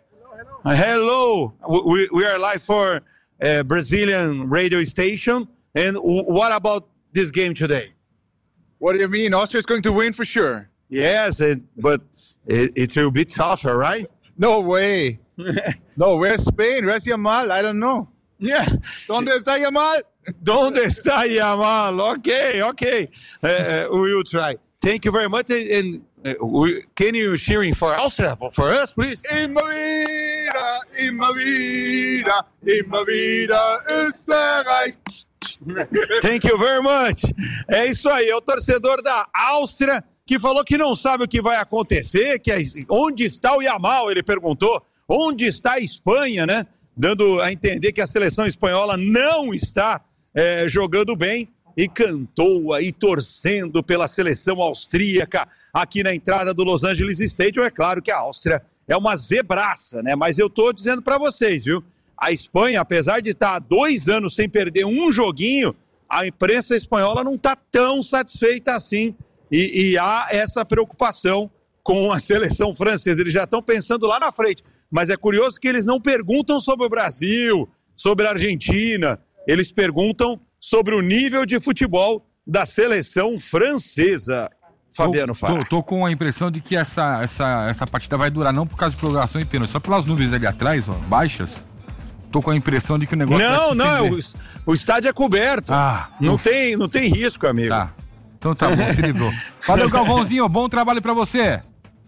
Hello. We, we are live for a Brazilian radio station. And what about this game today? What do you mean? Austria is going to win for sure. Yes, it, but it, it will be tougher, right? No way. No, where's Spain? Where's Yamal? I don't know. Yeah. ¿Dónde está Yamal? ¿Dónde está Yamal? Okay, okay. Uh, uh, we will try. Thank you very much. And uh, we, can you cheering for Austria for us, please? In my vida, in my vida, in my vida, Österreich. Thank you very much. É isso aí, é o torcedor da Áustria que falou que não sabe o que vai acontecer, que é, onde está o Yamal, ele perguntou, onde está a Espanha, né? Dando a entender que a seleção espanhola não está é, jogando bem, e cantou aí torcendo pela seleção austríaca aqui na entrada do Los Angeles Stadium. É claro que a Áustria é uma zebraça, né? Mas eu tô dizendo para vocês, viu? A Espanha, apesar de estar há dois anos sem perder um joguinho, a imprensa espanhola não está tão satisfeita assim. E, e há essa preocupação com a seleção francesa. Eles já estão pensando lá na frente. Mas é curioso que eles não perguntam sobre o Brasil, sobre a Argentina. Eles perguntam sobre o nível de futebol da seleção francesa. Fabiano Fara. Tô, tô com a impressão de que essa, essa, essa partida vai durar não por causa de prorrogação e pênalti, só pelas nuvens ali atrás, ó, baixas. Tô com a impressão de que o negócio não, vai se não, o, o estádio é coberto. Ah, não tem, não tem risco, amigo. Tá. Então tá bom, se livrou. Valeu, Galvãozinho, bom trabalho pra você.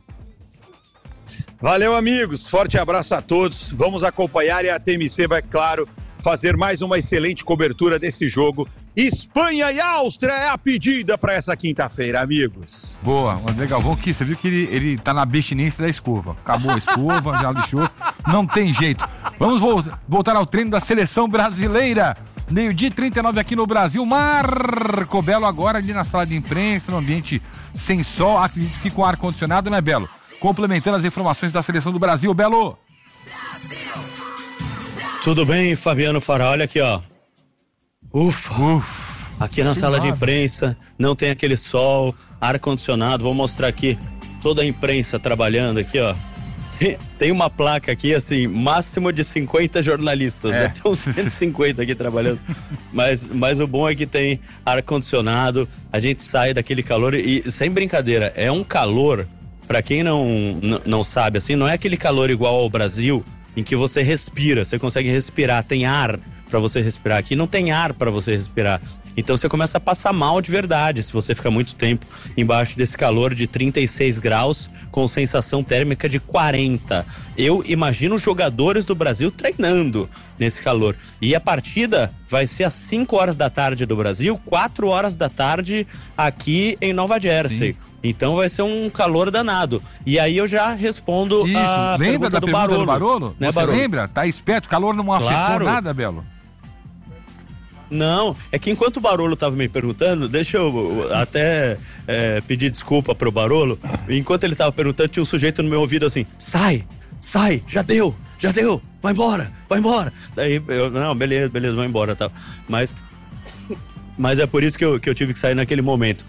Valeu, amigos. Forte abraço a todos. Vamos acompanhar e a T M C vai, claro, fazer mais uma excelente cobertura desse jogo. Espanha e Áustria é a pedida para essa quinta-feira, amigos. Boa, o André Galvão aqui, você viu que ele, ele tá na abstinência da escova. Acabou a escova, já lixou. Não tem jeito. Vamos vo- voltar ao treino da seleção brasileira. Meio-dia e trinta e nove aqui no Brasil. Marco Belo agora ali na sala de imprensa, no ambiente sem sol, acredito que com ar-condicionado, né, Belo? Complementando as informações da seleção do Brasil, Belo. Tudo bem, Fabiano Fara, olha aqui, ó. Ufa. Ufa. Aqui na sala de imprensa, não tem aquele sol, ar-condicionado. Vou mostrar aqui toda a imprensa trabalhando aqui, ó. Tem uma placa aqui, assim, máximo de cinquenta jornalistas, é. né? Tem uns cento e cinquenta aqui trabalhando. Mas, mas o bom é que tem ar-condicionado, a gente sai daquele calor e, sem brincadeira, é um calor, pra quem não, n- não sabe, assim, não é aquele calor igual ao Brasil, em que você respira, você consegue respirar, tem ar pra você respirar. Aqui não tem ar pra você respirar. Então você começa a passar mal de verdade se você ficar muito tempo embaixo desse calor de trinta e seis graus com sensação térmica de quarenta. Eu imagino os jogadores do Brasil treinando nesse calor. E a partida vai ser às cinco horas da tarde do Brasil, quatro horas da tarde aqui em Nova Jersey. Sim. Então vai ser um calor danado. E aí eu já respondo Isso. a Lembra pergunta da do pergunta Barolo. do Barolo? Né, Você Barolo? lembra? Tá esperto, calor não afetou Claro. nada, Belo? Não, é que enquanto o Barolo tava me perguntando, deixa eu até é, pedir desculpa pro Barolo. Enquanto ele tava perguntando, tinha um sujeito no meu ouvido assim: sai, sai, já deu, já deu, vai embora, vai embora. Daí eu, não, beleza, beleza, vai embora, tal. Mas, mas é por isso que eu, que eu tive que sair naquele momento.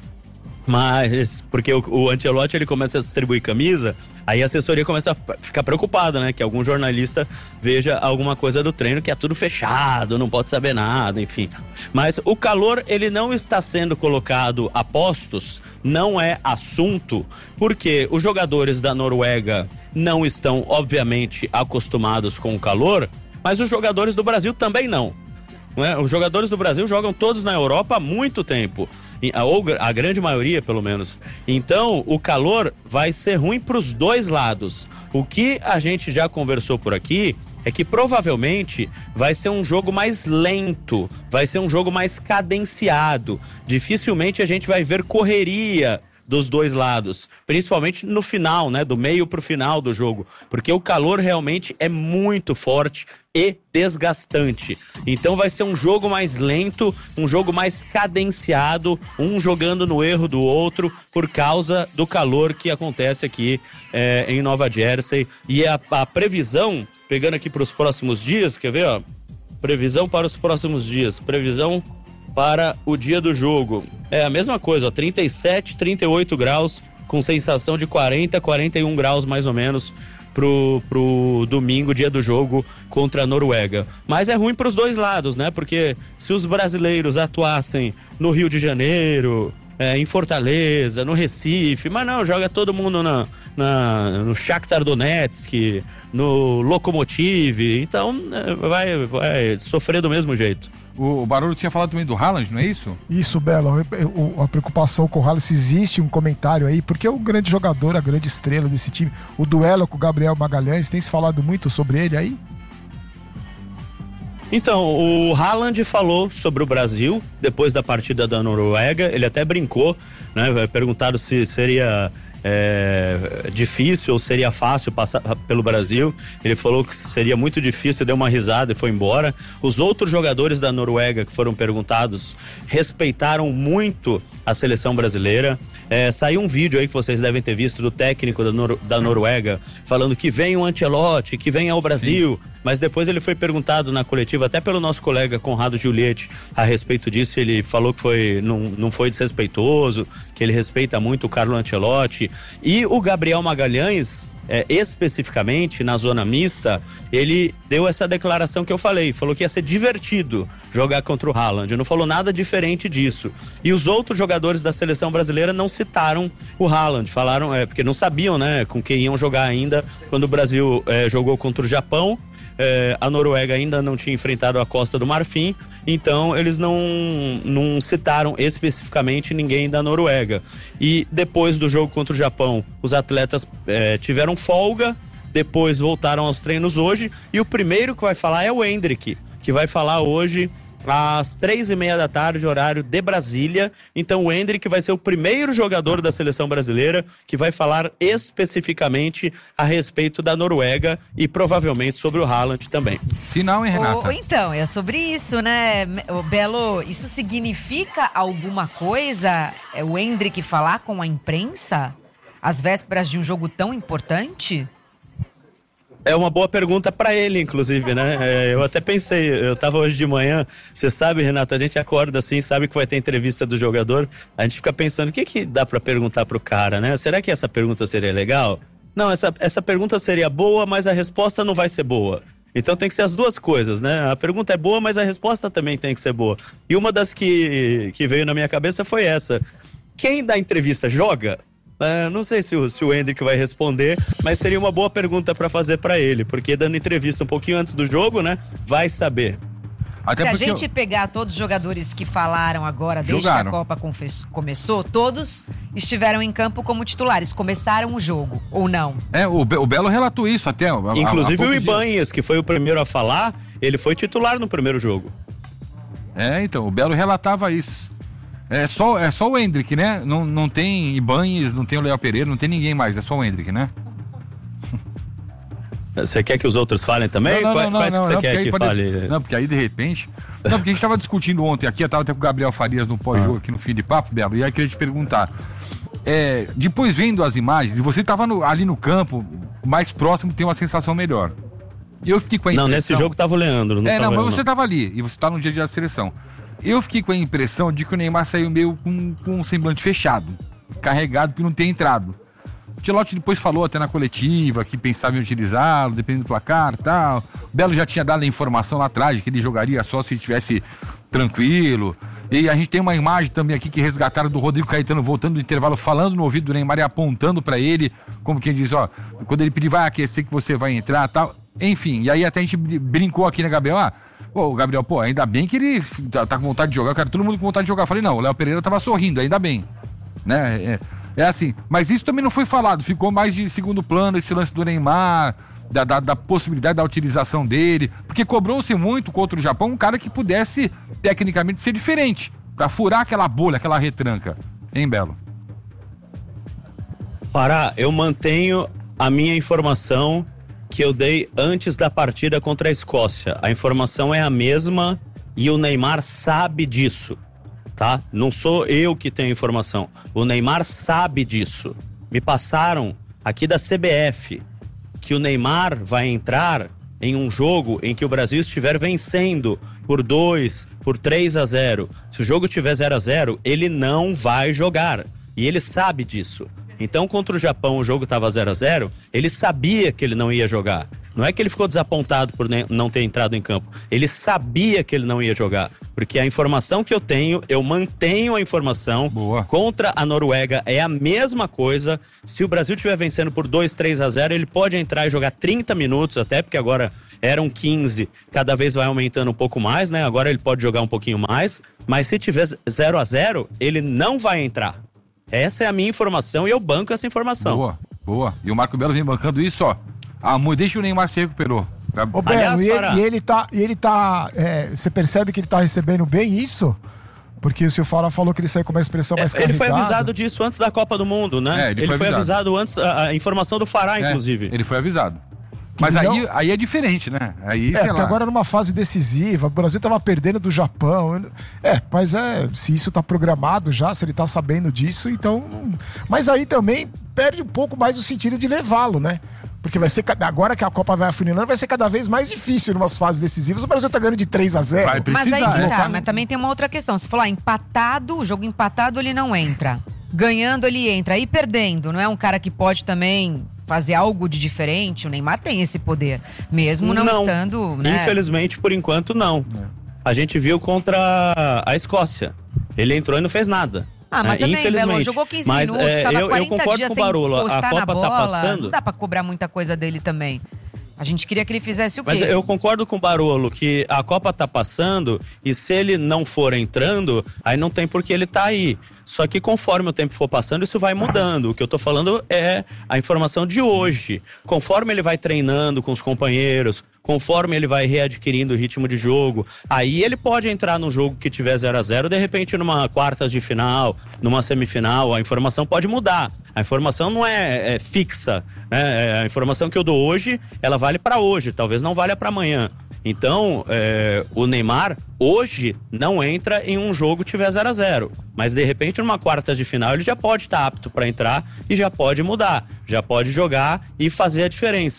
Mas, porque o, o Ancelotti, ele começa a distribuir camisa, aí a assessoria começa a ficar preocupada, né? Que algum jornalista veja alguma coisa do treino que é tudo fechado, não pode saber nada, enfim. Mas o calor, ele não está sendo colocado a postos, não é assunto, porque os jogadores da Noruega não estão, obviamente, acostumados com o calor, mas os jogadores do Brasil também não. Não é? Os jogadores do Brasil jogam todos na Europa há muito tempo. Ou a grande maioria, pelo menos. Então, o calor vai ser ruim para os dois lados. O que a gente já conversou por aqui é que provavelmente vai ser um jogo mais lento, vai ser um jogo mais cadenciado. Dificilmente a gente vai ver correria dos dois lados, principalmente no final, né, do meio pro final do jogo, porque o calor realmente é muito forte e desgastante. Então vai ser um jogo mais lento, um jogo mais cadenciado, um jogando no erro do outro por causa do calor que acontece aqui é, em Nova Jersey. E a, a previsão, pegando aqui para os próximos dias, quer ver, ó? Previsão para os próximos dias, previsão para o dia do jogo. É a mesma coisa, ó, trinta e sete, trinta e oito graus, com sensação de quarenta, quarenta e um graus mais ou menos pro, pro domingo, dia do jogo contra a Noruega. Mas é ruim pros dois lados, né? Porque se os brasileiros atuassem no Rio de Janeiro, é, em Fortaleza, no Recife, mas não, joga todo mundo na, na, no Shakhtar Donetsk, no Lokomotiv, então é, vai, vai sofrer do mesmo jeito. O Barolo tinha falado também do Haaland, não é isso? Isso, Belo. A preocupação com o Haaland, se existe um comentário aí, porque é o grande jogador, a grande estrela desse time. O duelo com o Gabriel Magalhães, tem se falado muito sobre ele aí? Então, o Haaland falou sobre o Brasil depois da partida da Noruega. Ele até brincou, né? Perguntaram se seria É, difícil ou seria fácil passar pelo Brasil. Ele falou que seria muito difícil, deu uma risada e foi embora. Os outros jogadores da Noruega que foram perguntados respeitaram muito a seleção brasileira. É, saiu um vídeo aí que vocês devem ter visto do técnico da, Nor- da Noruega falando que vem o Ancelotti, que vem ao Brasil. Sim. Mas depois ele foi perguntado na coletiva, até pelo nosso colega Conrado Giulietti, a respeito disso. Ele falou que foi, não, não foi desrespeitoso, que ele respeita muito o Carlo Ancelotti. E o Gabriel Magalhães, é, especificamente na zona mista, ele deu essa declaração que eu falei, falou que ia ser divertido jogar contra o Haaland, não falou nada diferente disso. E os outros jogadores da seleção brasileira não citaram o Haaland, falaram, é, porque não sabiam, né, com quem iam jogar ainda quando o Brasil é, jogou contra o Japão. É, a Noruega ainda não tinha enfrentado a Costa do Marfim, então eles não, não citaram especificamente ninguém da Noruega. E depois do jogo contra o Japão, os atletas é, tiveram folga, depois voltaram aos treinos hoje, e o primeiro que vai falar é o Endrick, que vai falar hoje às três e meia da tarde, horário de Brasília. Então o Endrick vai ser o primeiro jogador da seleção brasileira que vai falar especificamente a respeito da Noruega e provavelmente sobre o Haaland também. Sinal, hein, Renata? Oh, então, é sobre isso, né, oh, Belo? Isso significa alguma coisa, é, o Endrick falar com a imprensa às vésperas de um jogo tão importante? É uma boa pergunta pra ele, inclusive, né? É, eu até pensei, eu tava hoje de manhã, você sabe, Renato, a gente acorda assim, sabe que vai ter entrevista do jogador, a gente fica pensando, o que que dá pra perguntar pro cara, né? Será que essa pergunta seria legal? Não, essa, essa pergunta seria boa, mas a resposta não vai ser boa. Então tem que ser as duas coisas, né? A pergunta é boa, mas a resposta também tem que ser boa. E uma das que, que veio na minha cabeça foi essa. Quem dá entrevista joga? Uh, não sei se o, se o Hendrick vai responder, mas seria uma boa pergunta para fazer para ele, porque dando entrevista um pouquinho antes do jogo, né, vai saber. Até se a gente eu... pegar todos os jogadores que falaram agora, desde Jogaram. que a Copa começou, todos estiveram em campo como titulares, começaram o jogo, ou não? É, o, Be- o Belo relatou isso até. A, Inclusive a, a o Ibanez, que foi o primeiro a falar, ele foi titular no primeiro jogo. É, então, o Belo relatava isso. É só, é só o Hendrick, né? Não, não tem Ibanez, não tem o Léo Pereira, não tem ninguém mais, é só o Hendrick, né? Você quer que os outros falem também? Não, não, Quais, não, quais não, que você não, quer que pode... fale? Não, porque aí de repente... Não, porque a gente tava discutindo ontem aqui, eu tava até com o Gabriel Farias no pós-jogo aqui no Fim de Papo, Belo, e aí eu queria te perguntar. É, depois vendo as imagens, e você tava no, ali no campo, mais próximo, tem uma sensação melhor. E eu fiquei com a impressão... Não, nesse jogo tava o Leandro. Não é, não, mas eu, você não. tava ali, e você tá no dia da seleção. Eu fiquei com a impressão de que o Neymar saiu meio com, com um semblante fechado, carregado por não ter entrado. O Ancelotti depois falou até na coletiva que pensava em utilizá-lo, dependendo do placar e tal. O Belo já tinha dado a informação lá atrás de que ele jogaria só se estivesse tranquilo. E a gente tem uma imagem também aqui que resgataram do Rodrigo Caetano voltando do intervalo, falando no ouvido do Neymar e apontando pra ele, como quem diz, ó, quando ele pedir, vai aquecer que você vai entrar e tal. Enfim, e aí até a gente brincou aqui, né, Gabriel? Ah, Pô, o Gabriel, pô, ainda bem que ele tá, tá com vontade de jogar, cara, todo mundo com vontade de jogar. Eu falei, não, o Léo Pereira tava sorrindo, ainda bem, né? É, é assim, mas isso também não foi falado, ficou mais de segundo plano esse lance do Neymar, da, da, da possibilidade da utilização dele, porque cobrou-se muito contra o Japão um cara que pudesse, tecnicamente, ser diferente, pra furar aquela bolha, aquela retranca, hein, Belo? Pará, eu mantenho a minha informação que eu dei antes da partida contra a Escócia. A informação é a mesma e o Neymar sabe disso, tá? Não sou eu que tenho informação. O Neymar sabe disso. Me passaram aqui da C B F que o Neymar vai entrar em um jogo em que o Brasil estiver vencendo por dois, por três a zero. Se o jogo tiver zero a zero, ele não vai jogar. E ele sabe disso. Então, contra o Japão, o jogo estava zero a zero, ele sabia que ele não ia jogar. Não é que ele ficou desapontado por não ter entrado em campo. Ele sabia que ele não ia jogar. Porque a informação que eu tenho, eu mantenho a informação. Boa. Contra a Noruega é a mesma coisa. Se o Brasil estiver vencendo por dois, três a zero, ele pode entrar e jogar trinta minutos, até porque agora eram quinze, cada vez vai aumentando um pouco mais, né? Agora ele pode jogar um pouquinho mais. Mas se tiver zero a zero, ele não vai entrar. Essa é a minha informação e eu banco essa informação. Boa, boa. E o Marco Belo vem bancando isso, ó. Ah, desde que o Neymar se recuperou. Ô, Belo, Aliás, e, ele, e ele tá, e ele tá é, você percebe que ele tá recebendo bem isso? Porque o senhor Fala falou que ele saiu com uma expressão mais é, Ele carregada. foi avisado disso antes da Copa do Mundo, né? É, ele, ele foi, foi avisado. avisado antes, a, a informação do Fará, é, inclusive. Ele foi avisado. Mas aí, aí é diferente, né? Aí, é, sei porque lá. agora numa fase decisiva, o Brasil tava perdendo do Japão. É, mas é, se isso tá programado já, se ele tá sabendo disso, então... Mas aí também perde um pouco mais o sentido de levá-lo, né? Porque vai ser, agora que a Copa vai afunilando, vai ser cada vez mais difícil em umas fases decisivas. O Brasil tá ganhando de três a zero. Vai precisar, mas aí que tá, né? mas também tem uma outra questão. Você falou, ah, empatado, o jogo empatado ele não entra. Ganhando ele entra. E perdendo, não é um cara que pode também fazer algo de diferente? O Neymar tem esse poder, mesmo não, não estando... Né? Infelizmente, por enquanto, não. A gente viu contra a Escócia. Ele entrou e não fez nada. Ah, mas é, também, infelizmente. Belo, jogou quinze mas, minutos, é, tava eu, quarenta eu concordo dias com o sem Barolo. encostar A Copa na bola, tá passando. Não dá pra cobrar muita coisa dele também. A gente queria que ele fizesse o quê? Mas eu concordo com o Barolo que a Copa tá passando e se ele não for entrando, aí não tem por que ele tá aí. Só que conforme o tempo for passando, isso vai mudando. O que eu tô falando é a informação de hoje. Conforme ele vai treinando com os companheiros, conforme ele vai readquirindo o ritmo de jogo, aí ele pode entrar num jogo que tiver zero a zero, de repente numa quartas de final, numa semifinal, a informação pode mudar. A informação não é, é fixa, né? A informação que eu dou hoje, ela vale para hoje, talvez não valha para amanhã. Então, é, o Neymar hoje não entra em um jogo que tiver zero a zero, mas de repente numa quartas de final ele já pode estar apto para entrar e já pode mudar, já pode jogar e fazer a diferença.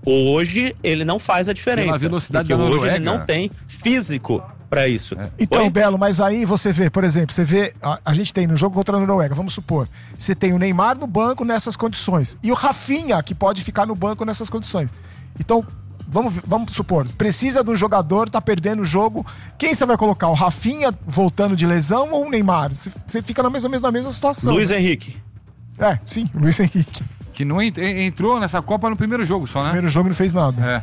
Hoje ele não faz a diferença. Pela velocidade porque da hoje Noruega. ele não tem físico para isso. Então, Oi? Belo, mas aí você vê, por exemplo, você vê, a, a gente tem no jogo contra a Noruega, vamos supor, você tem o Neymar no banco nessas condições e o Rafinha que pode ficar no banco nessas condições. Então, vamos, vamos supor, precisa de um jogador, tá perdendo o jogo, quem você vai colocar? O Rafinha voltando de lesão ou o Neymar? Você, você fica na mesma, na mesma situação. Luiz né? Henrique. É, sim, o Luiz Henrique. Que não ent- entrou nessa Copa no primeiro jogo só, né? Primeiro jogo não fez nada.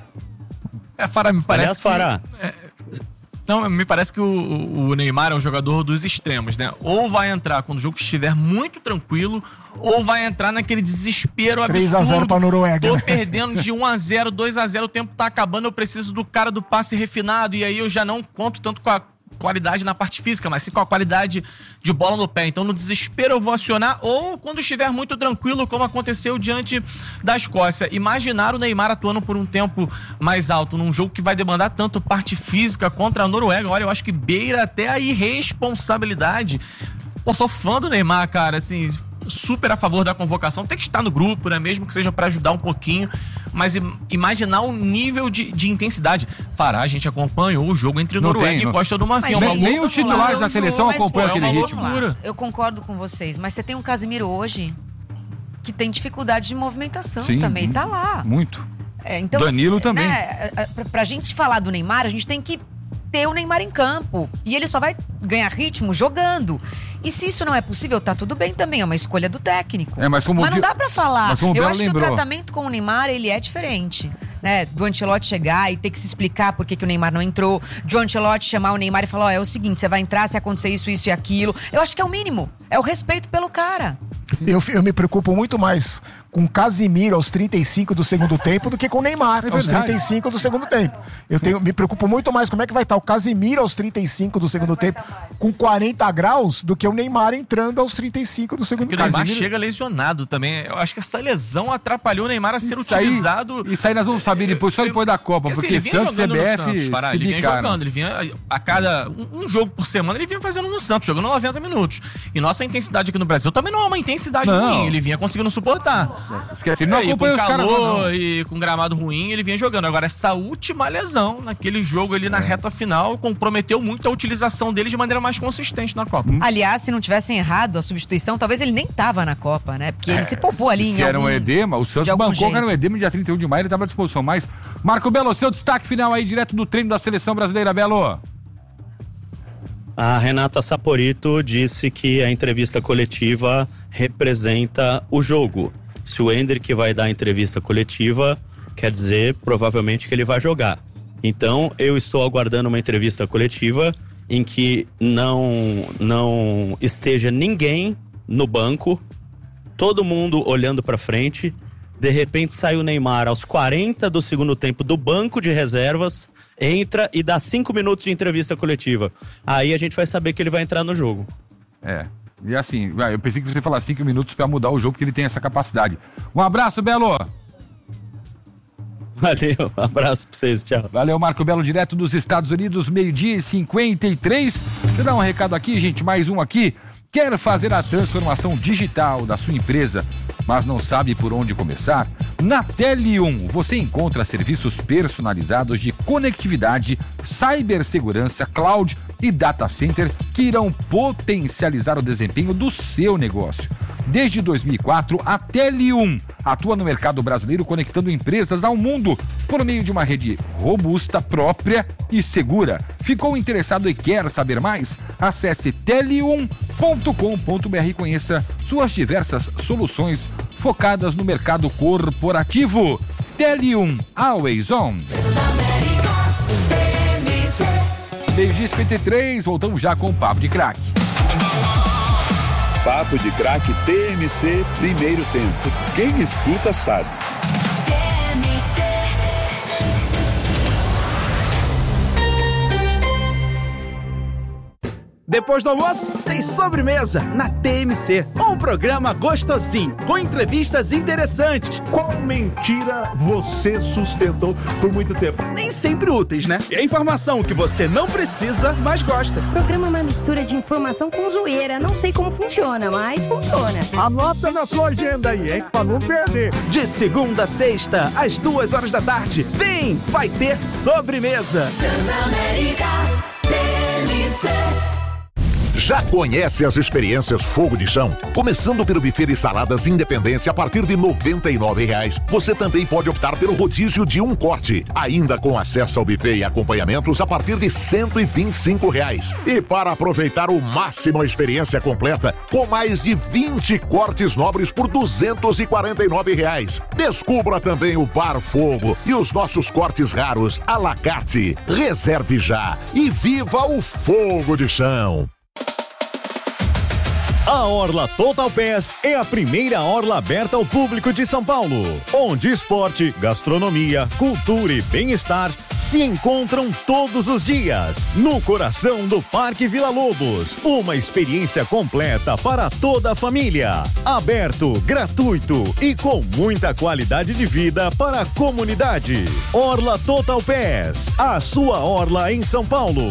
É. É, Fará, me parece Aliás, Fará. que... É, não, me parece que o, o Neymar é um jogador dos extremos, né? Ou vai entrar quando o jogo estiver muito tranquilo, ou vai entrar naquele desespero absurdo. três a zero pra Noruega. Tô né? perdendo de um a zero, dois a zero, o tempo tá acabando, eu preciso do cara do passe refinado, e aí eu já não conto tanto com a qualidade na parte física, mas sim com a qualidade de bola no pé. Então, no desespero eu vou acionar, ou quando estiver muito tranquilo, como aconteceu diante da Escócia. Imaginar o Neymar atuando por um tempo mais alto, num jogo que vai demandar tanto parte física contra a Noruega. Olha, eu acho que beira até a irresponsabilidade. Pô, sou fã do Neymar, cara, assim, super a favor da convocação. Tem que estar no grupo, né? Mesmo que seja pra ajudar um pouquinho. Mas im- imaginar o nível de, de intensidade. Fará, a gente acompanhou o jogo entre Não Noruega tem, e não- Costa do Marfim. Mas É uma nem- nem loucura. os titulares da seleção Mas, acompanham pô, aquele é uma ritmo. loucura. Eu concordo com vocês, mas você tem um Casimiro hoje que tem dificuldade de movimentação Sim, também, tá lá. Muito. É, então, Danilo assim, também. Né, pra, pra gente falar do Neymar, a gente tem que ter o Neymar em campo. E ele só vai ganhar ritmo jogando. E se isso não é possível, tá tudo bem também. É uma escolha do técnico. É, mas como não vi- dá pra falar. mas como o Eu Belo acho lembrou. que o tratamento com o Neymar, ele é diferente. Né, do Ancelotti chegar e ter que se explicar por que, que o Neymar não entrou. De o Ancelotti chamar o Neymar e falar, ó, é o seguinte, você vai entrar se acontecer isso, isso e aquilo. Eu acho que é o mínimo. É o respeito pelo cara. Eu, eu me preocupo muito mais com o Casimiro aos trinta e cinco do segundo tempo do que com o Neymar É aos verdade. trinta e cinco do segundo tempo. Eu tenho, me preocupo muito mais como é que vai estar o Casimiro aos trinta e cinco do segundo tempo com quarenta graus do que o Neymar entrando aos trinta e cinco do segundo Porque o tempo. Neymar chega lesionado também. Eu acho que essa lesão atrapalhou o Neymar a ser Isso aí- utilizado. Isso aí nós vamos saber depois, só depois da Copa, Assim, porque ele vinha Santos e jogando C B no F Santos, Fará, se ele vinha bicaram. jogando, ele vinha a cada um, um jogo por semana, ele vinha fazendo no Santos, jogando noventa minutos. E nossa intensidade aqui no Brasil também não é uma intensidade Não. ruim, ele vinha conseguindo suportar. Esquece, ele não É, e com acompanha os caras lá, calor não. e com gramado ruim, ele vinha jogando. Agora, essa última lesão, naquele jogo ali na É. reta final, comprometeu muito a utilização dele de maneira mais consistente na Copa. Aliás, se não tivessem errado a substituição, talvez ele nem tava na Copa, né? Porque ele se poupou ali em Se era um algum- edema, o de Santos algum bancou que era um jeito. edema dia trinta e um de maio, ele estava à disposição. Mas, Marco Belo, seu destaque final aí, direto do treino da seleção brasileira, Belo. A Renata Saporito disse que a entrevista coletiva representa o jogo. Se o Endrick vai dar a entrevista coletiva, quer dizer, provavelmente, que ele vai jogar. Então, eu estou aguardando uma entrevista coletiva em que não, não esteja ninguém no banco, todo mundo olhando para frente. De repente, sai o Neymar aos quarenta do segundo tempo do banco de reservas, entra e dá cinco minutos de entrevista coletiva. Aí a gente vai saber que ele vai entrar no jogo. É. E assim, vai, eu pensei que você ia falar cinco minutos pra mudar o jogo, porque ele tem essa capacidade. Um abraço, Belo! Valeu, um abraço pra vocês, tchau. Valeu, Marco Belo, direto dos Estados Unidos, meio-dia e cinquenta e três. Deixa eu dar um recado aqui, gente, mais um aqui. Quer fazer a transformação digital da sua empresa, mas não sabe por onde começar? Na Telium você encontra serviços personalizados de conectividade, cibersegurança, cloud e data center que irão potencializar o desempenho do seu negócio. Desde dois mil e quatro, a Telium atua no mercado brasileiro conectando empresas ao mundo por meio de uma rede robusta, própria e segura. Ficou interessado e quer saber mais? Acesse telium ponto com ponto br e conheça suas diversas soluções focadas no mercado corporativo. Telium, always on. meio-dia e cinquenta e três, voltamos já com o Papo de Craque. Papo de Craque T M C, primeiro tempo. Quem escuta sabe. Depois do almoço, tem sobremesa na T M C. Um programa gostosinho, com entrevistas interessantes. Qual mentira você sustentou por muito tempo? Nem sempre úteis, né? E a informação que você não precisa, mas gosta. O programa é uma mistura de informação com zoeira. Não sei como funciona, mas funciona. Anota na sua agenda aí, hein? Pra não perder. De segunda a sexta, às duas horas da tarde. Vem, vai ter sobremesa. Transamérica T M C. Já conhece as experiências Fogo de Chão? Começando pelo buffet de saladas Independência a partir de noventa e nove reais. Você também pode optar pelo rodízio de um corte, ainda com acesso ao buffet e acompanhamentos a partir de cento e vinte e cinco reais. E para aproveitar o máximo a experiência completa, com mais de vinte cortes nobres por duzentos e quarenta e nove reais. Descubra também o Bar Fogo e os nossos cortes raros à la carte. Reserve já e viva o Fogo de Chão! A Orla Total Pass é a primeira orla aberta ao público de São Paulo, onde esporte, gastronomia, cultura e bem-estar se encontram todos os dias, no coração do Parque Vila Lobos. Uma experiência completa para toda a família. Aberto, gratuito e com muita qualidade de vida para a comunidade. Orla Total Pass, a sua orla em São Paulo.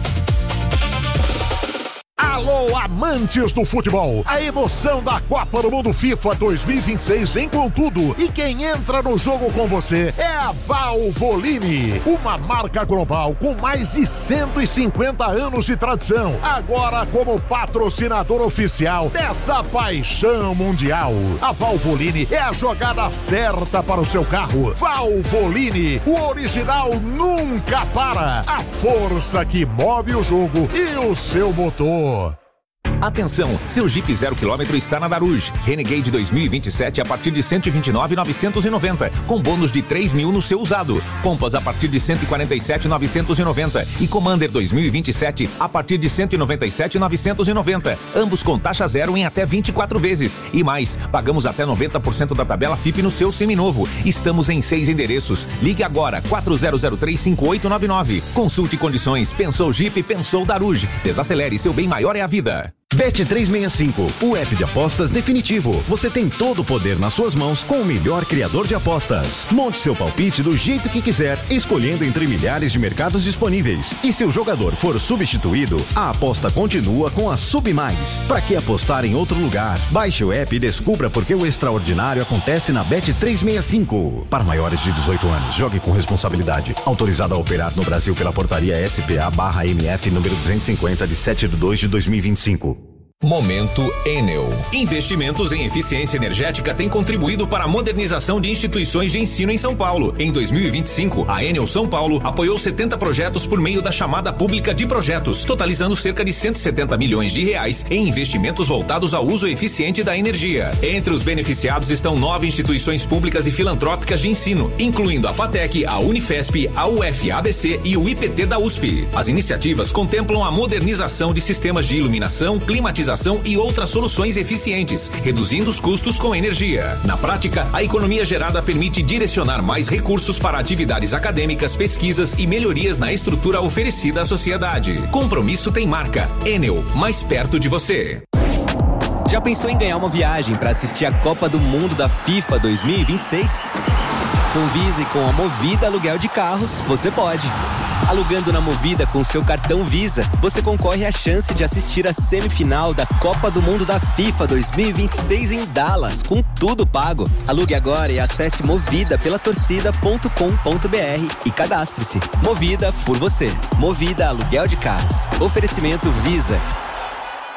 Alô, amantes do futebol! A emoção da Copa do Mundo FIFA dois mil e vinte e seis vem com tudo. E quem entra no jogo com você é a Valvoline, uma marca global com mais de cento e cinquenta anos de tradição. Agora como patrocinador oficial dessa paixão mundial. A Valvoline é a jogada certa para o seu carro. Valvoline, o original nunca para. A força que move o jogo e o seu motor. Atenção, seu Jeep zero quilômetro está na Daruge. Renegade dois mil e vinte e sete a partir de cento e vinte e nove mil novecentos e noventa, com bônus de três mil no seu usado. Compass a partir de cento e quarenta e sete mil novecentos e noventa e Commander dois mil e vinte e sete a partir de cento e noventa e sete mil novecentos e noventa. Ambos com taxa zero em até vinte e quatro vezes. E mais, pagamos até noventa por cento da tabela F I P no seu seminovo. Estamos em seis endereços. Ligue agora, quatro zero zero três cinco oito nove nove. Consulte condições. Pensou Jeep, pensou Daruge. Desacelere, seu bem maior é a vida. Bet trezentos e sessenta e cinco, o app de apostas definitivo. Você tem todo o poder nas suas mãos com o melhor criador de apostas. Monte seu palpite do jeito que quiser, escolhendo entre milhares de mercados disponíveis. E se o jogador for substituído, a aposta continua com a Sub Mais. Para que apostar em outro lugar? Baixe o app e descubra por que o extraordinário acontece na Bet trezentos e sessenta e cinco. Para maiores de dezoito anos, jogue com responsabilidade. Autorizado a operar no Brasil pela portaria S P A barra M F número duzentos e cinquenta de sete de dois de dois mil e vinte e cinco. Momento Enel. Investimentos em eficiência energética têm contribuído para a modernização de instituições de ensino em São Paulo. Em dois mil e vinte e cinco, a Enel São Paulo apoiou setenta projetos por meio da chamada pública de projetos, totalizando cerca de cento e setenta milhões de reais em investimentos voltados ao uso eficiente da energia. Entre os beneficiados estão nove instituições públicas e filantrópicas de ensino, incluindo a FATEC, a Unifesp, a U F A B C e o I P T da U S P. As iniciativas contemplam a modernização de sistemas de iluminação, climatização e outras soluções eficientes, reduzindo os custos com energia. Na prática, a economia gerada permite direcionar mais recursos para atividades acadêmicas, pesquisas e melhorias na estrutura oferecida à sociedade. Compromisso tem marca. Enel, mais perto de você. Já pensou em ganhar uma viagem para assistir a Copa do Mundo da FIFA dois mil e vinte e seis? Com Visa e com a Movida Aluguel de Carros, você pode. Alugando na Movida com seu cartão Visa, você concorre à chance de assistir a semifinal da Copa do Mundo da FIFA dois mil e vinte e seis em Dallas, com tudo pago. Alugue agora e acesse movida pela torcida ponto com ponto br e cadastre-se. Movida por você. Movida Aluguel de Carros. Oferecimento Visa.